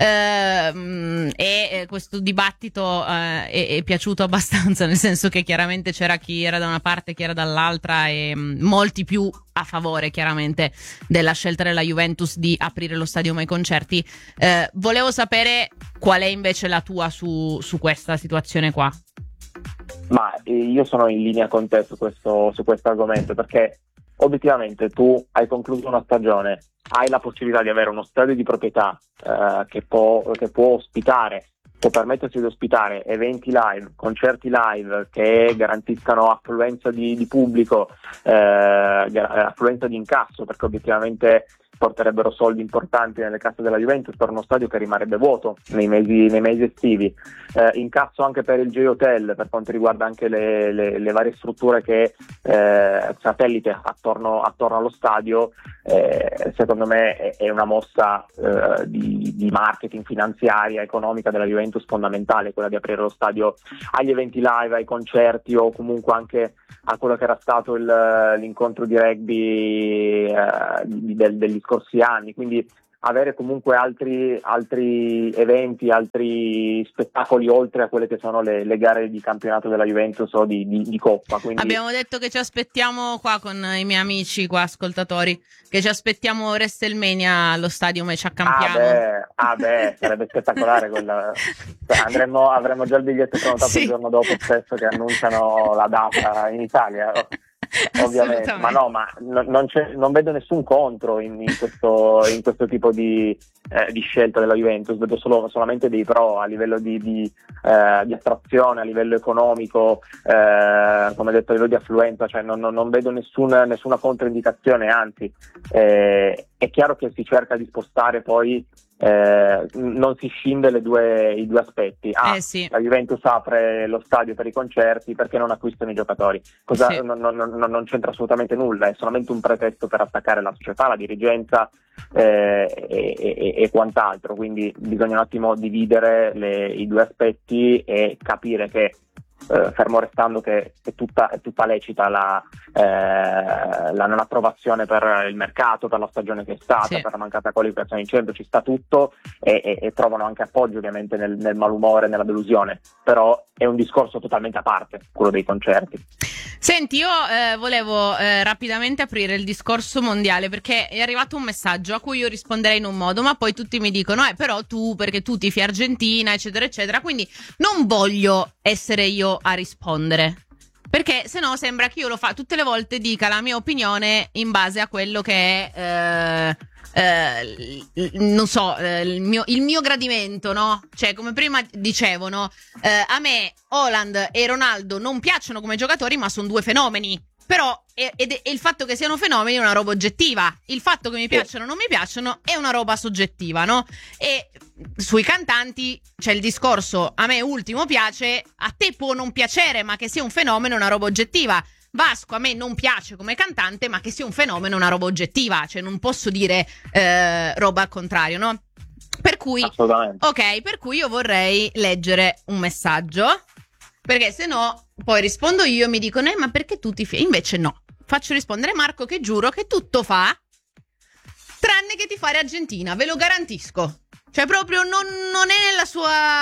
ehm, e questo dibattito eh, è, è piaciuto abbastanza, nel senso che chiaramente c'era chi era da una parte, chi era dall'altra, e mh, molti più a favore chiaramente della scelta della Juventus di aprire lo stadio ai concerti. Eh, volevo sapere qual è invece la tua su, su questa situazione qua. Ma io sono in linea con te su questo, su questo argomento, perché obiettivamente tu hai concluso una stagione, hai la possibilità di avere uno stadio di proprietà eh, che può, che può ospitare può permettersi di ospitare eventi live, concerti live che garantiscano affluenza di, di pubblico, eh, affluenza di incasso, perché obiettivamente porterebbero soldi importanti nelle casse della Juventus per uno stadio che rimarrebbe vuoto nei mesi, nei mesi estivi, eh, incasso anche per il J-Hotel per quanto riguarda anche le, le, le varie strutture che eh, satellite attorno, attorno allo stadio. Eh, secondo me è, è una mossa eh, di, di marketing finanziaria, economica della Juventus fondamentale, quella di aprire lo stadio agli eventi live, ai concerti o comunque anche a quello che era stato il, l'incontro di rugby eh, di, del, degli scorsi anni, quindi avere comunque altri, altri eventi, altri spettacoli oltre a quelle che sono le, le gare di campionato della Juventus o di, di, di Coppa. Quindi... Abbiamo detto che ci aspettiamo qua con i miei amici qua ascoltatori, che ci aspettiamo WrestleMania allo stadio come ci accampiamo. Ah beh, ah beh sarebbe spettacolare quella... Andremmo, avremmo già il biglietto prenotato sì. Il giorno dopo stesso che annunciano la data in Italia. Ovviamente, ma no, ma no, non, c'è, non vedo nessun contro in, in, questo, in questo tipo di, eh, di scelta della Juventus, vedo solo, solamente dei pro a livello di, di, eh, di attrazione, a livello economico, eh, come detto a livello di affluenza, cioè non, non, non vedo nessun, nessuna controindicazione, anzi eh, è chiaro che si cerca di spostare poi. Eh, non si scinde le due, i due aspetti. Ah, eh sì. La Juventus apre lo stadio per i concerti, perché non acquistano i giocatori? Cosa, sì. non, non, non, non c'entra assolutamente nulla, è solamente un pretesto per attaccare la società, la dirigenza eh, e, e, e quant'altro. Quindi bisogna un attimo dividere le, i due aspetti e capire che Eh, fermo restando che è tutta, è tutta lecita la, eh, la non approvazione per il mercato, per la stagione che è stata, sì. Per la mancata qualificazione in centro, ci sta tutto e, e, e trovano anche appoggio ovviamente nel, nel malumore, nella delusione, però è un discorso totalmente a parte, quello dei concerti. Senti, io eh, volevo eh, rapidamente aprire il discorso mondiale, perché è arrivato un messaggio a cui io risponderei in un modo, ma poi tutti mi dicono eh però tu, perché tu tifi Argentina, eccetera eccetera, quindi non voglio essere io a rispondere, perché se no sembra che io lo fa tutte le volte, dica la mia opinione in base a quello che è eh, eh, non so eh, il, mio, il mio gradimento, no? Cioè, come prima dicevo, no? Eh, a me Haaland e Ronaldo non piacciono come giocatori, ma sono due fenomeni. Però e, e, e il fatto che siano fenomeni è una roba oggettiva. Il fatto che mi piacciono o non mi piacciono è una roba soggettiva, no? E sui cantanti c'è il discorso: a me Ultimo piace, a te può non piacere, ma che sia un fenomeno è una roba oggettiva. Vasco a me non piace come cantante, ma che sia un fenomeno è una roba oggettiva. Cioè non posso dire eh, roba al contrario, no? Per cui, ok, per cui io vorrei leggere un messaggio, perché se no poi rispondo io e mi dicono eh, ma perché tu ti fai? Invece no, faccio rispondere Marco, che giuro che tutto fa tranne che tifare Argentina, ve lo garantisco. Cioè proprio non, non è nella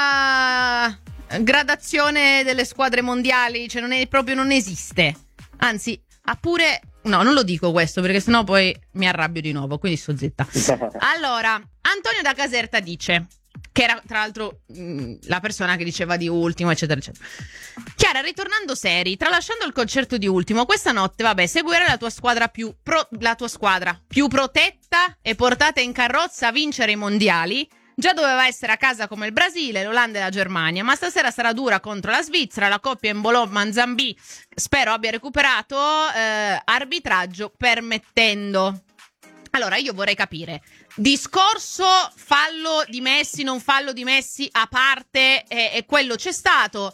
sua gradazione delle squadre mondiali, cioè non è proprio, non esiste. Anzi, ha pure... No, non lo dico questo perché sennò poi mi arrabbio di nuovo, quindi sto zitta. Allora, Antonio da Caserta dice, che era tra l'altro mh, la persona che diceva di Ultimo, eccetera, eccetera. Chiara, ritornando seri, tralasciando il concerto di Ultimo, questa notte, vabbè, seguire la tua squadra più pro, la tua squadra più protetta e portata in carrozza a vincere i mondiali. Già doveva essere a casa come il Brasile, l'Olanda e la Germania, ma stasera sarà dura contro la Svizzera, la coppia Embolo Manzambì spero abbia recuperato, eh, arbitraggio permettendo. Allora io vorrei capire, discorso fallo di Messi, non fallo di Messi a parte, e, e quello c'è stato,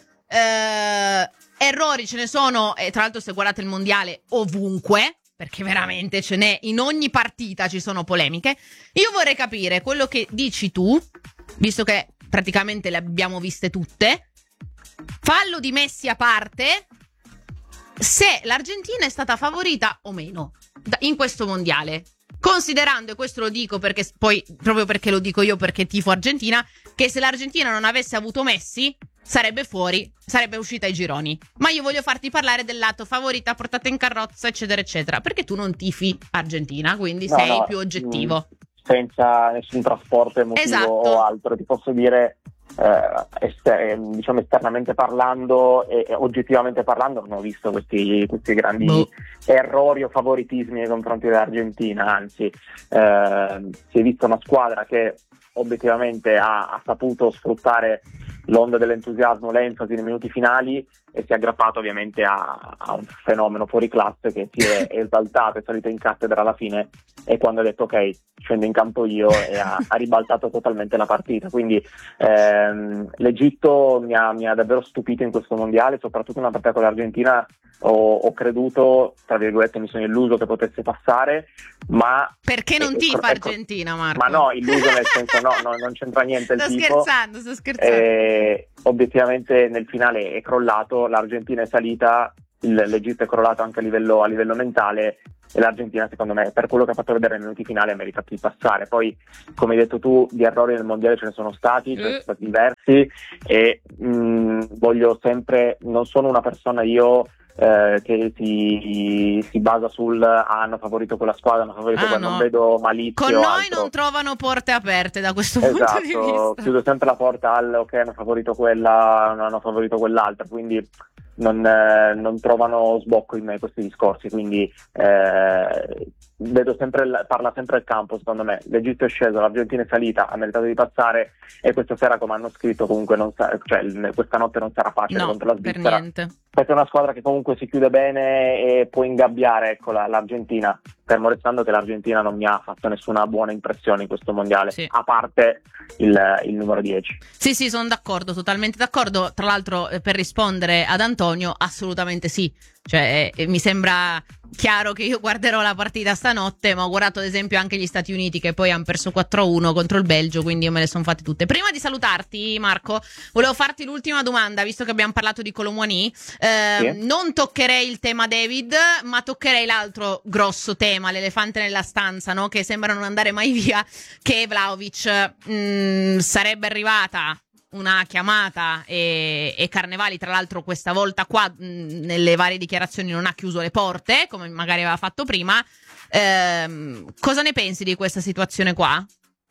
eh, errori ce ne sono, e tra l'altro se guardate il mondiale ovunque, perché veramente ce n'è, in ogni partita ci sono polemiche. Io vorrei capire quello che dici tu, visto che praticamente le abbiamo viste tutte, fallo di Messi a parte, se l'Argentina è stata favorita o meno in questo mondiale, considerando, e questo lo dico perché poi proprio perché lo dico io perché tifo Argentina, che se l'Argentina non avesse avuto Messi sarebbe fuori, sarebbe uscita ai gironi. Ma io voglio farti parlare del lato favorita, portata in carrozza, eccetera eccetera, perché tu non tifi Argentina, quindi no, sei no, più oggettivo, senza nessun trasporto emotivo, esatto, o altro. Ti posso dire eh, ester- diciamo esternamente parlando e, e oggettivamente parlando non ho visto questi, questi grandi boh. errori o favoritismi nei confronti dell'Argentina, anzi eh, si è vista una squadra che obiettivamente ha, ha saputo sfruttare l'onda dell'entusiasmo, l'enfasi nei minuti finali, e si è aggrappato ovviamente a, a un fenomeno fuori classe che si è esaltato, è salito in cattedra alla fine, e quando ha detto ok, scendo in campo io, e ha, ha ribaltato totalmente la partita. Quindi ehm, l'Egitto mi ha, mi ha davvero stupito in questo mondiale, soprattutto in una partita con l'Argentina. Ho, ho creduto, tra virgolette, mi sono illuso che potesse passare, ma perché non eh, tifa ecco, Argentina, Marco? Ma no, illuso nel senso no, no, non c'entra niente il sto tifo. scherzando, sto scherzando. Eh, obiettivamente nel finale è crollato, l'Argentina è salita, il, l'Egitto è crollato anche a livello, a livello mentale, e l'Argentina, secondo me, per quello che ha fatto vedere nei minuti finali, ha meritato di passare. Poi, come hai detto tu, di errori nel mondiale ce ne sono stati, ce ne sono stati diversi, e mh, voglio sempre, non sono una persona io Eh, che si, si basa sul ah, hanno favorito quella squadra, hanno favorito Ah, quella, no. non vedo malizia Con o noi altro. non trovano porte aperte da questo Esatto, punto di vista. chiudo sempre la porta al ok, hanno favorito quella, non hanno favorito quell'altra, quindi non, eh, non trovano sbocco in me questi discorsi, quindi eh, vedo sempre, parla sempre il campo, secondo me. L'Egitto è sceso, l'Argentina è salita, ha meritato di passare, e questa sera, come hanno scritto, comunque non sa- cioè, questa notte non sarà facile No, contro la per Svizzera. niente. Questa è una squadra che comunque si chiude bene e può ingabbiare, ecco, la, l'Argentina, fermo restando che l'Argentina non mi ha fatto nessuna buona impressione in questo mondiale, Sì. a parte il, il numero dieci. Sì, sì, sono d'accordo, totalmente d'accordo. Tra l'altro, eh, per rispondere ad Antonio, assolutamente sì. Cioè, eh, mi sembra chiaro che io guarderò la partita stanotte, ma ho guardato ad esempio anche gli Stati Uniti, che poi hanno perso quattro a uno contro il Belgio, quindi io me le sono fatte tutte. Prima di salutarti, Marco, volevo farti l'ultima domanda, visto che abbiamo parlato di Kolo Muani. Eh, Sì. Non toccherei il tema David, ma toccherei l'altro grosso tema, l'elefante nella stanza, no? Che sembra non andare mai via, che è Vlahovic. Mm, sarebbe arrivata una chiamata, e, e Carnevali, tra l'altro, questa volta qua mh, nelle varie dichiarazioni non ha chiuso le porte come magari aveva fatto prima. Ehm, cosa ne pensi di questa situazione qua?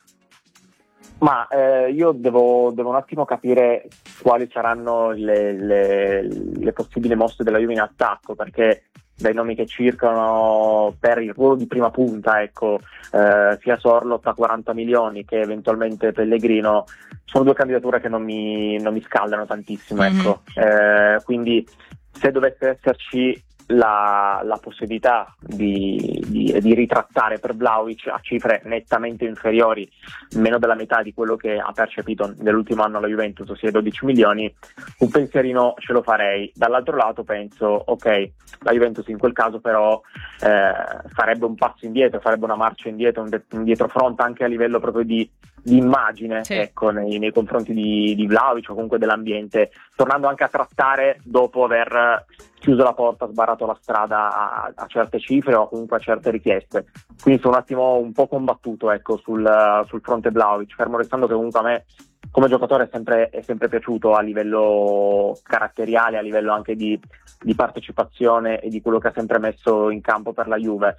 Ma eh, io devo, devo un attimo capire quali saranno le, le, le possibili mosse della Juve in attacco, perché dai nomi che circolano per il ruolo di prima punta, ecco, eh, sia Sorloth a quaranta milioni che eventualmente Pellegrino, sono due candidature che non mi, non mi scaldano tantissimo, Mm-hmm. ecco. Eh, quindi se dovesse esserci la, la possibilità di, di, di ritrattare per Vlahovic a cifre nettamente inferiori, meno della metà di quello che ha percepito nell'ultimo anno la Juventus, ossia dodici milioni, un pensierino ce lo farei. Dall'altro lato penso, ok, la Juventus in quel caso però eh, farebbe un passo indietro, farebbe una marcia indietro, un, de- un dietrofront anche a livello proprio di, di immagine, Sì. ecco, nei, nei confronti di, di Vlahovic o comunque dell'ambiente, tornando anche a trattare dopo aver chiuso la porta, sbarrato la strada a, a certe cifre o comunque a certe richieste. Quindi sono un attimo un po' combattuto, ecco, sul, sul fronte Vlahovic, fermo restando che comunque a me come giocatore è sempre, è sempre piaciuto a livello caratteriale, a livello anche di, di partecipazione e di quello che ha sempre messo in campo per la Juve.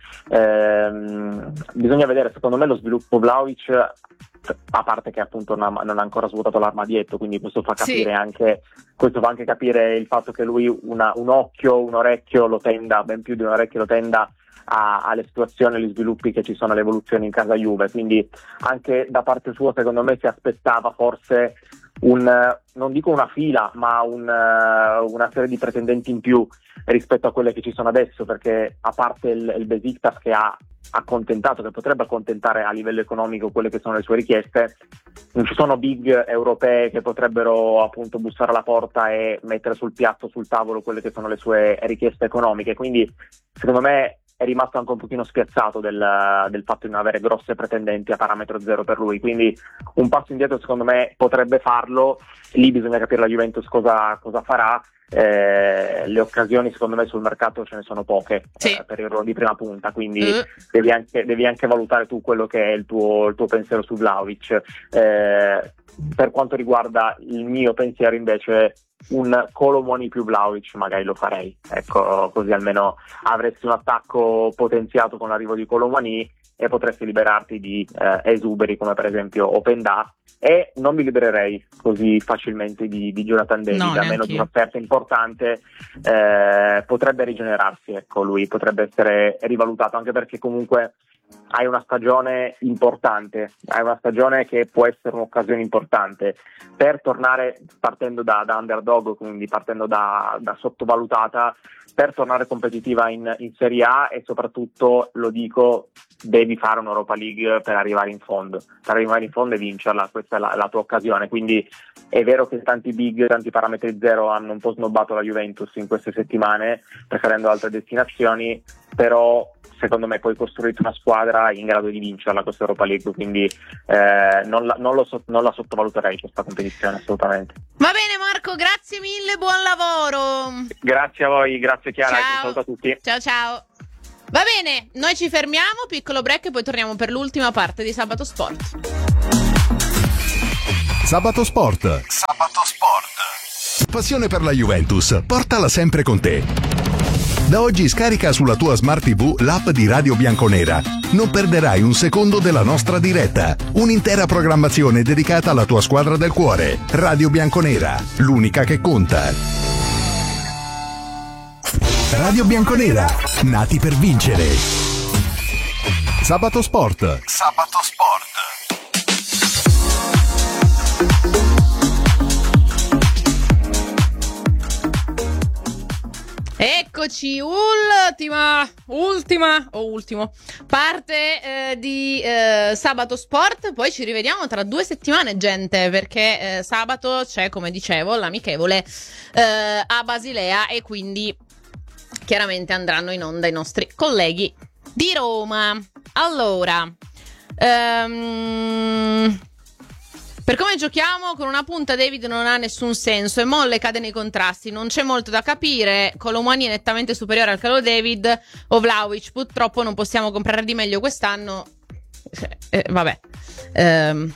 Ehm, bisogna vedere, secondo me, lo sviluppo Vlahovic, a parte che appunto non ha, non ha ancora svuotato l'armadietto, quindi questo fa capire Sì. anche questo fa anche capire il fatto che lui una, un occhio, un orecchio lo tenda, ben più di un orecchio lo tenda a, alle situazioni, agli sviluppi che ci sono, alle evoluzioni in casa Juve. Quindi anche da parte sua, secondo me, si aspettava forse un, non dico una fila, ma un, una serie di pretendenti in più rispetto a quelle che ci sono adesso, perché a parte il, il Besiktas che ha accontentato, che potrebbe accontentare a livello economico quelle che sono le sue richieste, non ci sono big europee che potrebbero appunto bussare alla porta e mettere sul piatto, sul tavolo, quelle che sono le sue richieste economiche. Quindi secondo me è rimasto anche un pochino spiazzato del, del fatto di non avere grosse pretendenti a parametro zero per lui, quindi un passo indietro secondo me potrebbe farlo. Lì bisogna capire la Juventus cosa, cosa farà. Eh, le occasioni secondo me sul mercato ce ne sono poche, Sì. eh, per il ruolo di prima punta, quindi Uh. devi, anche, devi anche valutare tu quello che è il tuo, il tuo pensiero su Vlahovic. Eh, per quanto riguarda il mio pensiero invece, un Kolo Muani più Vlahovic magari lo farei, ecco, così almeno avresti un attacco potenziato con l'arrivo di Kolo Muani e potresti liberarti di eh, esuberi come per esempio Openda, e non mi libererei così facilmente di, di Jonathan David, No, a meno neanch'io. di un'offerta importante. Eh, potrebbe rigenerarsi, ecco, lui potrebbe essere rivalutato, anche perché comunque hai una stagione importante, hai una stagione che può essere un'occasione importante per tornare, partendo da, da underdog, quindi partendo da, da sottovalutata, per tornare competitiva in, in Serie A, e soprattutto, lo dico, devi fare un'Europa League per arrivare in fondo, per arrivare in fondo e vincerla, questa è la, la tua occasione. Quindi è vero che tanti big, tanti parametri zero hanno un po' snobbato la Juventus in queste settimane, preferendo altre destinazioni, però secondo me puoi costruire una squadra in grado di vincerla questa Europa League, quindi eh, non, la, non, lo so, non la sottovaluterei questa competizione, assolutamente. Va bene Marco, grazie mille, buon lavoro. Grazie a voi, grazie Chiara, ciao. Un saluto a tutti. Ciao ciao. Va bene, noi ci fermiamo, piccolo break e poi torniamo per l'ultima parte di Sabato Sport. Sabato Sport. Sabato Sport. Passione per la Juventus, portala sempre con te. Da oggi scarica sulla tua Smart tivù l'app di Radio Bianconera. Non perderai un secondo della nostra diretta. Un'intera programmazione dedicata alla tua squadra del cuore. Radio Bianconera, l'unica che conta. Radio Bianconera, nati per vincere. Sabato Sport. Sabato Sport. Eccoci, ultima, ultima o ultimo parte eh, di eh, Sabato Sport. Poi ci rivediamo tra due settimane, gente, perché eh, sabato c'è, come dicevo, l'amichevole eh, a Basilea, e quindi chiaramente andranno in onda i nostri colleghi di Roma. Allora, um, per come giochiamo con una punta David non ha nessun senso, e Molle cade nei contrasti, non c'è molto da capire. Colomani è nettamente superiore al calo David o Vlahovic, purtroppo non possiamo comprare di meglio quest'anno. Eh, vabbè, ehm,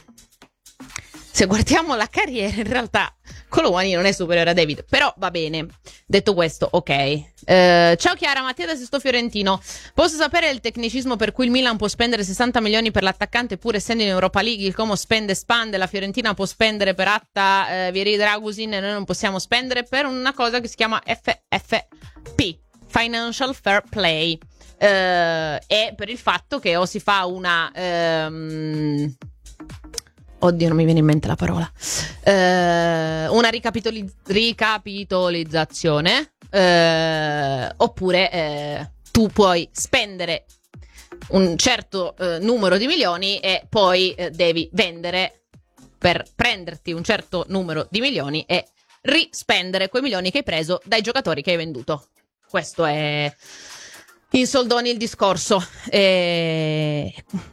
se guardiamo la carriera, in realtà Colomani non è superiore a David, però va bene. Detto questo, ok. Eh, ciao Chiara, Mattia da Sesto Fiorentino. Posso sapere il tecnicismo per cui il Milan può spendere sessanta milioni per l'attaccante pur essendo in Europa League? Il Como spende, spande, la Fiorentina può spendere per Atta, eh, Vieri Dragusin, e noi non possiamo spendere per una cosa che si chiama F F P, Financial Fair Play. Eh, e per il fatto che o si fa una... Ehm, Oddio, non mi viene in mente la parola. Eh, una ricapitoli- ricapitolizzazione. Eh, oppure eh, tu puoi spendere un certo eh, numero di milioni e poi eh, devi vendere per prenderti un certo numero di milioni e rispendere quei milioni che hai preso dai giocatori che hai venduto. Questo è in soldoni il discorso. E...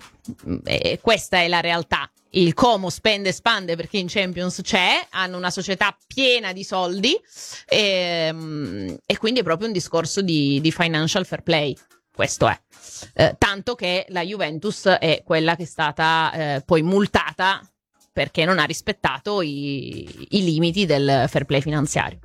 e questa è la realtà. Il Como spende e spande perché in Champions c'è, hanno una società piena di soldi, e, e quindi è proprio un discorso di, di financial fair play. Questo è. Eh, tanto che la Juventus è quella che è stata eh, poi multata perché non ha rispettato i, i limiti del fair play finanziario.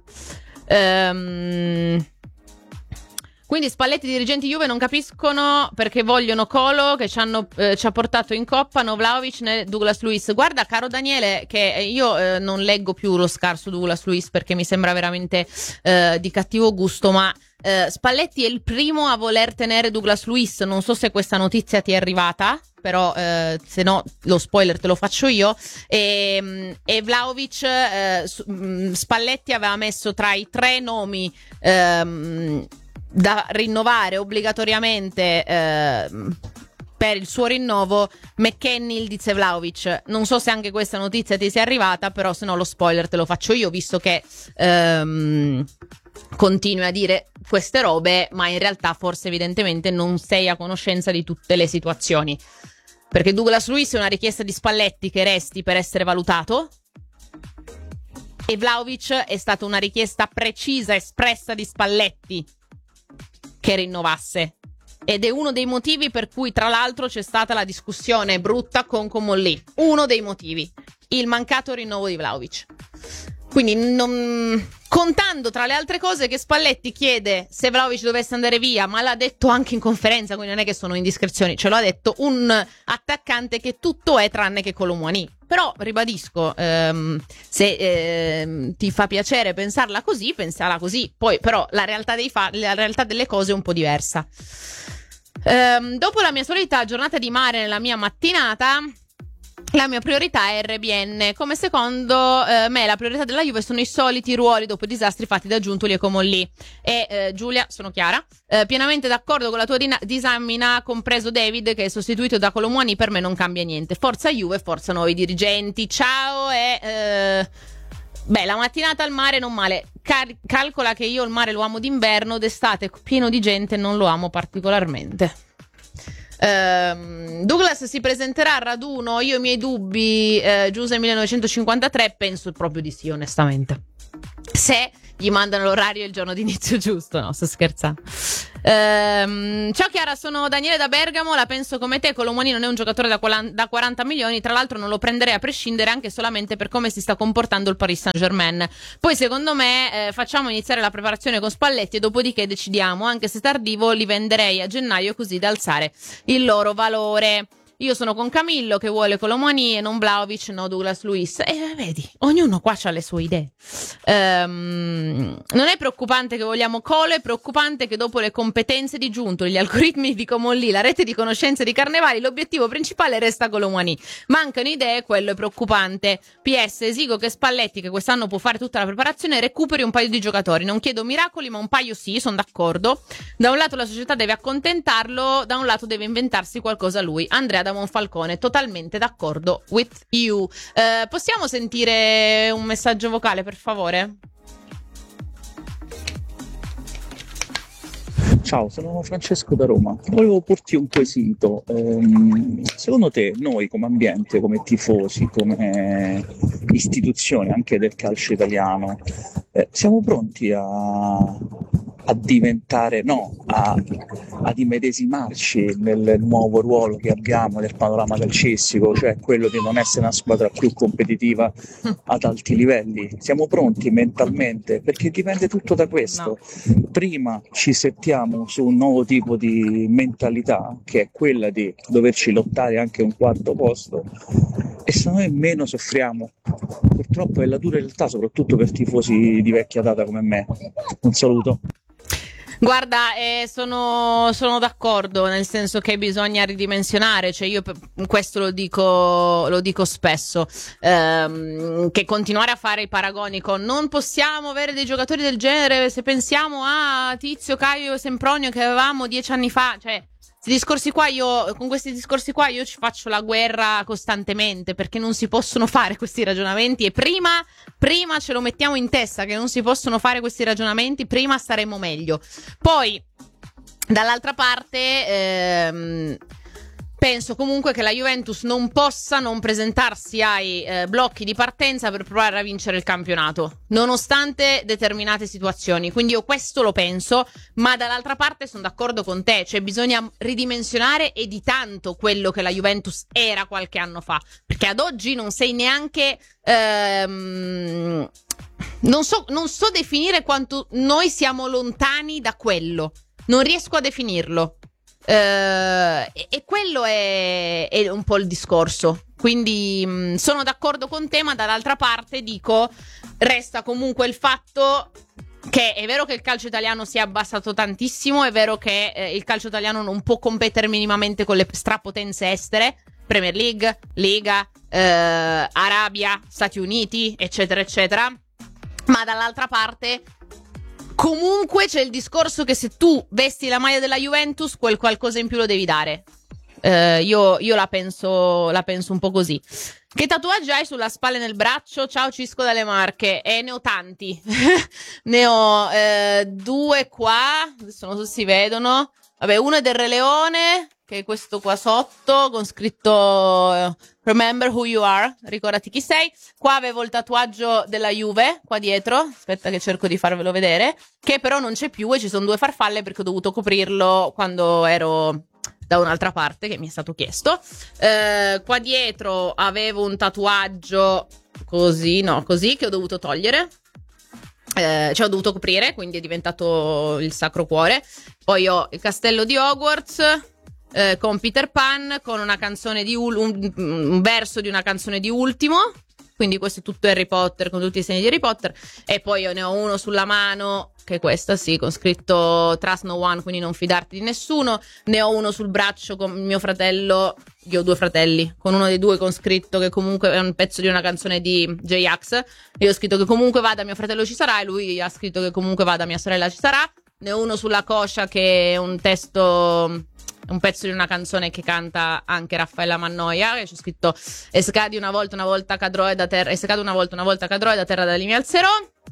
Ehm... Quindi Spalletti e i dirigenti Juve non capiscono perché vogliono Colo, che ci, hanno, eh, ci ha portato in coppa, no Vlahovic né Douglas Luiz. Guarda, caro Daniele, che io eh, non leggo più lo scarso Douglas Luiz perché mi sembra veramente eh, di cattivo gusto, ma eh, Spalletti è il primo a voler tenere Douglas Luiz. Non so se questa notizia ti è arrivata, però eh, se no lo spoiler te lo faccio io. E, e Vlahovic, eh, Spalletti aveva messo tra i tre nomi ehm, da rinnovare obbligatoriamente eh, per il suo rinnovo McKennie, Ildiz e Vlahovic. Non so se anche questa notizia ti sia arrivata, però se no lo spoiler te lo faccio io, visto che ehm, continui a dire queste robe, ma in realtà forse evidentemente non sei a conoscenza di tutte le situazioni, perché Douglas Luiz è una richiesta di Spalletti che resti per essere valutato, e Vlahovic è stata una richiesta precisa, espressa di Spalletti che rinnovasse, ed è uno dei motivi per cui tra l'altro c'è stata la discussione brutta con Comolli. Uno dei motivi, il mancato rinnovo di Vlahovic. Quindi non... contando tra le altre cose che Spalletti chiede se Vlahovic dovesse andare via, ma l'ha detto anche in conferenza, quindi non è che sono indiscrezioni, ce l'ha detto un attaccante che tutto è tranne che Colomani. Però ribadisco, ehm, se ehm, ti fa piacere pensarla così, pensala così. Poi però la realtà, dei fa- la realtà delle cose è un po' diversa. Ehm, dopo la mia solita giornata di mare nella mia mattinata, la mia priorità è R B N. Come secondo eh, me la priorità della Juve sono i soliti ruoli dopo i disastri fatti da Giuntoli e Comolli. E eh, Giulia, sono chiara, eh, pienamente d'accordo con la tua dina- disamina, compreso David che è sostituito da Colomwani, per me non cambia niente. Forza Juve, forza nuovi dirigenti. Ciao e... Eh... Beh, la mattinata al mare non male. Cal- calcola che io il mare lo amo d'inverno, d'estate pieno di gente non lo amo particolarmente. Uh, Douglas si presenterà al raduno? Io ho i miei dubbi. uh, Giuse millenovecentocinquantatré, penso proprio di sì, onestamente, se gli mandano l'orario e il giorno di inizio giusto. No, sto scherzando. uh, Ciao Chiara, sono Daniele da Bergamo, la penso come te. Colomwani non è un giocatore da, qual- da quaranta milioni, tra l'altro non lo prenderei a prescindere, anche solamente per come si sta comportando il Paris Saint-Germain. Poi secondo me eh, facciamo iniziare la preparazione con Spalletti e dopodiché decidiamo, anche se tardivo li venderei a gennaio così da alzare il loro valore. Io sono con Camillo che vuole Colomwani e non Vlahovic, no Douglas Luiz. E eh, vedi, ognuno qua ha le sue idee. Um, non è preoccupante che vogliamo Colo, è preoccupante che dopo le competenze di Giuntoli, gli algoritmi di Comolli, la rete di conoscenze di Carnevali, l'obiettivo principale resta Colomwani. Mancano idee, quello è preoccupante. P S, esigo che Spalletti, che quest'anno può fare tutta la preparazione, recuperi un paio di giocatori. Non chiedo miracoli, ma un paio sì, sono d'accordo. Da un lato la società deve accontentarlo, da un lato deve inventarsi qualcosa lui. Andrea da Monfalcone, totalmente d'accordo with you. Eh, possiamo sentire un messaggio vocale, per favore? Ciao, sono Francesco da Roma. Volevo porti un quesito. Ehm, secondo te, noi come ambiente, come tifosi, come istituzione anche del calcio italiano, eh, siamo pronti a, a diventare, no, a, ad immedesimarci nel nuovo ruolo che abbiamo nel panorama calcistico, cioè quello di non essere una squadra più competitiva ad alti livelli? Siamo pronti mentalmente? Perché dipende tutto da questo. No. Prima ci settiamo su un nuovo tipo di mentalità, che è quella di doverci lottare anche un quarto posto, e se noi meno soffriamo. Purtroppo è la dura realtà, soprattutto per tifosi di vecchia data come me. Un saluto. Guarda, eh, sono, sono d'accordo, nel senso che bisogna ridimensionare, cioè io questo lo dico, lo dico spesso, ehm, che continuare a fare i paragoni con non possiamo avere dei giocatori del genere se pensiamo a Tizio, Caio e Sempronio che avevamo dieci anni fa, cioè questi discorsi qua io, con questi discorsi qua io ci faccio la guerra costantemente, perché non si possono fare questi ragionamenti, e prima, prima ce lo mettiamo in testa che non si possono fare questi ragionamenti, prima staremo meglio. Poi dall'altra parte ehm, penso comunque che la Juventus non possa non presentarsi ai eh, blocchi di partenza per provare a vincere il campionato, nonostante determinate situazioni. Quindi io questo lo penso, ma dall'altra parte sono d'accordo con te, cioè bisogna ridimensionare e di tanto quello che la Juventus era qualche anno fa, perché ad oggi non sei neanche... Ehm, non so, non so definire quanto noi siamo lontani da quello, non riesco a definirlo. Uh, e, e quello è, è un po' il discorso. Quindi mh, sono d'accordo con te, ma dall'altra parte dico resta comunque il fatto che è vero che il calcio italiano si è abbassato tantissimo, è vero che eh, il calcio italiano non può competere minimamente con le strapotenze estere, Premier League, Lega, eh, Arabia, Stati Uniti, eccetera eccetera, ma dall'altra parte comunque c'è il discorso che se tu vesti la maglia della Juventus, quel qualcosa in più lo devi dare. Uh, io, io la penso, la penso un po' così. Che tatuaggi hai sulla spalla e nel braccio? Ciao Cisco dalle Marche. E ne ho tanti. Ne ho eh, due qua. Adesso non so se si vedono. Vabbè, uno è del Re Leone, che è questo qua sotto, con scritto uh, Remember who you are, ricordati chi sei. Qua avevo il tatuaggio della Juve, qua dietro, aspetta che cerco di farvelo vedere, che però non c'è più e ci sono due farfalle perché ho dovuto coprirlo quando ero da un'altra parte, che mi è stato chiesto. Uh, qua dietro avevo un tatuaggio così, no, così, che ho dovuto togliere. Eh, cioè ho dovuto coprire, quindi è diventato il Sacro Cuore. Poi ho il castello di Hogwarts eh, con Peter Pan, con una canzone di Ul- un, un verso di una canzone di Ultimo, quindi questo è tutto Harry Potter, con tutti i segni di Harry Potter. E poi io ne ho uno sulla mano, che è questa, sì, con scritto Trust No One, quindi non fidarti di nessuno. Ne ho uno sul braccio con mio fratello, io ho due fratelli, con uno dei due con scritto che comunque è un pezzo di una canzone di J-Ax. Io ho scritto che comunque vada mio fratello ci sarà, e lui ha scritto che comunque vada mia sorella ci sarà. Ne ho uno sulla coscia che è un testo, un pezzo di una canzone che canta anche Raffaella Mannoia, che c'è scritto e scadi una volta, una volta cadrò e da terra, e scado una volta, una volta cadrò e da terra da lì mi alzerò.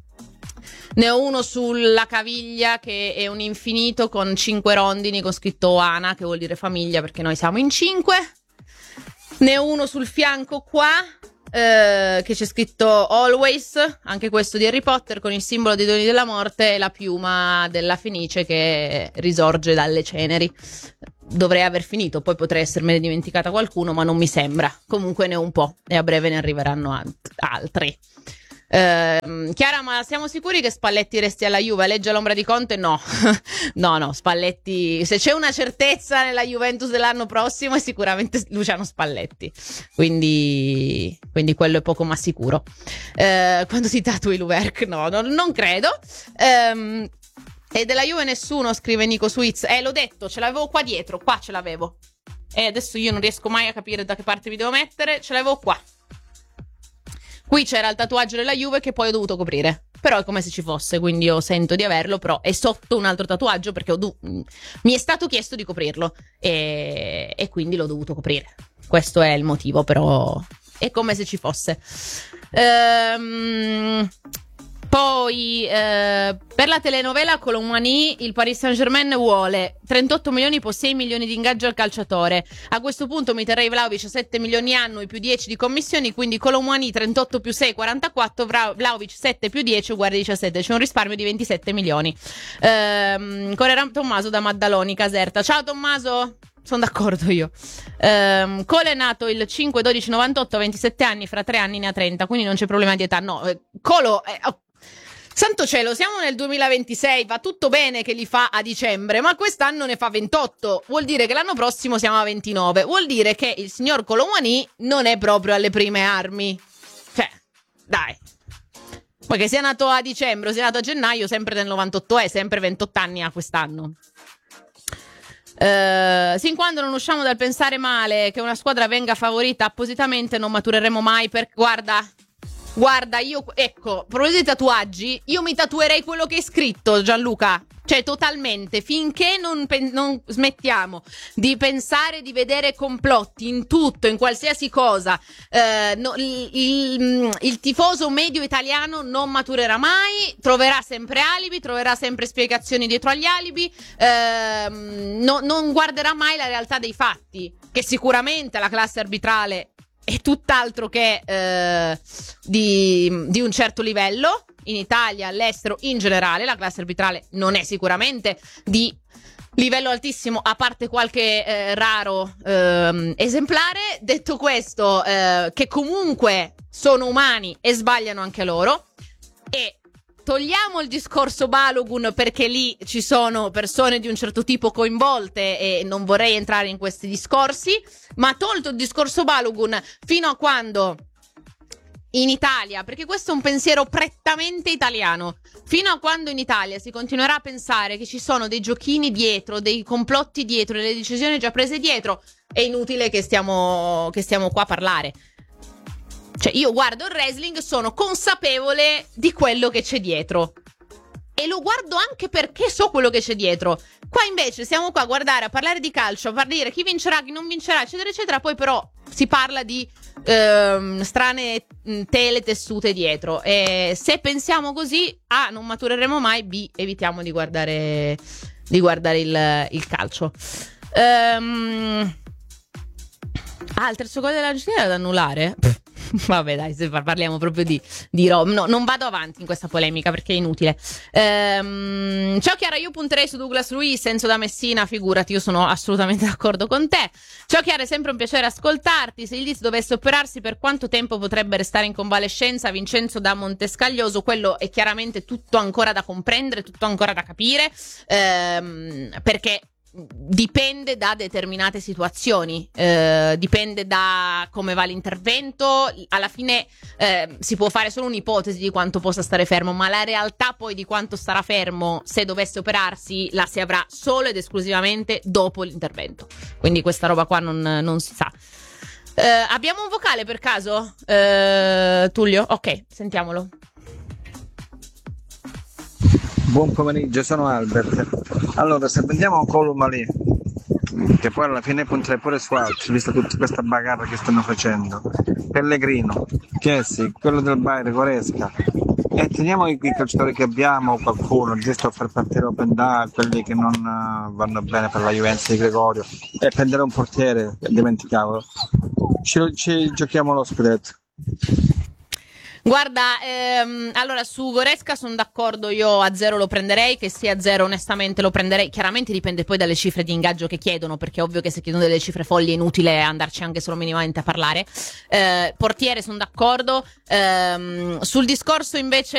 Ne ho uno sulla caviglia che è un infinito con cinque rondini con scritto Oana, che vuol dire famiglia perché noi siamo in cinque. Ne ho uno sul fianco qua, eh, che c'è scritto Always, anche questo di Harry Potter, con il simbolo dei doni della morte e la piuma della Fenice che risorge dalle ceneri. Dovrei aver finito, poi potrei essermene dimenticata qualcuno, ma non mi sembra. Comunque ne ho un po' e a breve ne arriveranno alt- altri. Uh, Chiara, ma siamo sicuri che Spalletti resti alla Juve? Legge l'ombra di Conte? No, no, no, Spalletti, se c'è una certezza nella Juventus dell'anno prossimo è sicuramente Luciano Spalletti, quindi, quindi quello è poco ma sicuro. Uh, quando si tatui Luverc? No, no, non credo. Um, e della Juve nessuno, scrive Nico Suiz. Eh, l'ho detto, ce l'avevo qua dietro, qua ce l'avevo. E adesso io non riesco mai a capire da che parte mi devo mettere, ce l'avevo qua. Qui c'era il tatuaggio della Juve che poi ho dovuto coprire, però è come se ci fosse, quindi io sento di averlo, però è sotto un altro tatuaggio perché ho do- mi è stato chiesto di coprirlo e-, e quindi l'ho dovuto coprire. Questo è il motivo, però è come se ci fosse. Ehm... Poi eh, per la telenovela Colomani il Paris Saint-Germain vuole trentotto milioni più sei milioni di ingaggio al calciatore. A questo punto mi terrei Vlahovic a sette milioni annui più dieci di commissioni, quindi Colomani trentotto più sei quarantaquattro, Vlahovic sette più dieci uguale diciassette, c'è un risparmio di ventisette milioni. Ehm, Correrà Tommaso da Maddaloni, Caserta. Ciao Tommaso! Sono d'accordo io. Um, Cole è nato il cinque dodici novantotto, a ventisette anni, fra tre anni ne ha trenta, quindi non c'è problema di età. No, eh, Colo... Eh, oh. Santo cielo, siamo nel duemilaventisei, va tutto bene che li fa a dicembre, ma quest'anno ne fa ventotto, vuol dire che l'anno prossimo siamo a ventinove, vuol dire che il signor Colomani non è proprio alle prime armi. Cioè, dai. Ma che sia nato a dicembre o sia nato a gennaio, sempre del novantotto è, sempre ventotto anni a quest'anno. Uh, sin quando non usciamo dal pensare male che una squadra venga favorita appositamente non matureremo mai, per... Guarda... Guarda, io, ecco, a proposito dei tatuaggi, io mi tatuerei quello che è scritto, Gianluca. Cioè, totalmente. Finché non, pen- non smettiamo di pensare, di vedere complotti in tutto, in qualsiasi cosa, eh, no, il, il, il tifoso medio italiano non maturerà mai, troverà sempre alibi, troverà sempre spiegazioni dietro agli alibi, eh, no, non guarderà mai la realtà dei fatti, che sicuramente la classe arbitrale è tutt'altro che eh, di, di un certo livello. In Italia, all'estero, in generale, la classe arbitrale non è sicuramente di livello altissimo, a parte qualche eh, raro eh, esemplare. Detto questo, eh, che comunque sono umani e sbagliano anche loro. E togliamo il discorso Balogun, perché lì ci sono persone di un certo tipo coinvolte e non vorrei entrare in questi discorsi, ma tolto il discorso Balogun, fino a quando in Italia, perché questo è un pensiero prettamente italiano, fino a quando in Italia si continuerà a pensare che ci sono dei giochini dietro, dei complotti dietro, delle decisioni già prese dietro, è inutile che stiamo, che stiamo qua a parlare. Cioè, io guardo il wrestling, sono consapevole di quello che c'è dietro. E lo guardo anche perché so quello che c'è dietro. Qua invece siamo qua a guardare, a parlare di calcio, a dire chi vincerà, chi non vincerà, eccetera, eccetera. Poi però si parla di ehm, strane tele tessute dietro. E se pensiamo così, A, non matureremo mai, B, evitiamo di guardare, di guardare il, il calcio. Ehm... Ah, il terzo gol dell'Argentina era da annullare? Vabbè, dai, se parliamo proprio di, di roba. No, non vado avanti in questa polemica perché è inutile. Ehm, ciao Chiara, io punterei su Douglas Luiz, Enzo da Messina, figurati, io sono assolutamente d'accordo con te. Ciao Chiara, è sempre un piacere ascoltarti. Se il Leeds dovesse operarsi, per quanto tempo potrebbe restare in convalescenza? Vincenzo da Montescaglioso, quello è chiaramente tutto ancora da comprendere, tutto ancora da capire, ehm, perché dipende da determinate situazioni, eh, dipende da come va l'intervento. Alla fine eh, si può fare solo un'ipotesi di quanto possa stare fermo, ma la realtà poi di quanto starà fermo se dovesse operarsi la si avrà solo ed esclusivamente dopo l'intervento, quindi questa roba qua non, non si sa. Eh, abbiamo un vocale per caso, eh, Tullio? Ok, sentiamolo. Buon pomeriggio, sono Albert. Allora, se prendiamo Colomali, che poi alla fine punterei pure su altri, visto tutta questa bagarra che stanno facendo, Pellegrino, Chiesi, quello del Bayern, Goresca, e teniamo i, i calciatori che abbiamo, qualcuno, giusto a far partire Open Da, quelli che non uh, vanno bene per la Juventus di Gregorio, e prendere un portiere, dimenticavo, ci, ci giochiamo lo scudetto. Guarda, ehm, allora su Goretzka sono d'accordo, io a zero lo prenderei, che sia a zero onestamente lo prenderei, chiaramente dipende poi dalle cifre di ingaggio che chiedono, perché è ovvio che se chiedono delle cifre folli è inutile andarci anche solo minimamente a parlare. Eh, portiere sono d'accordo, ehm, sul discorso invece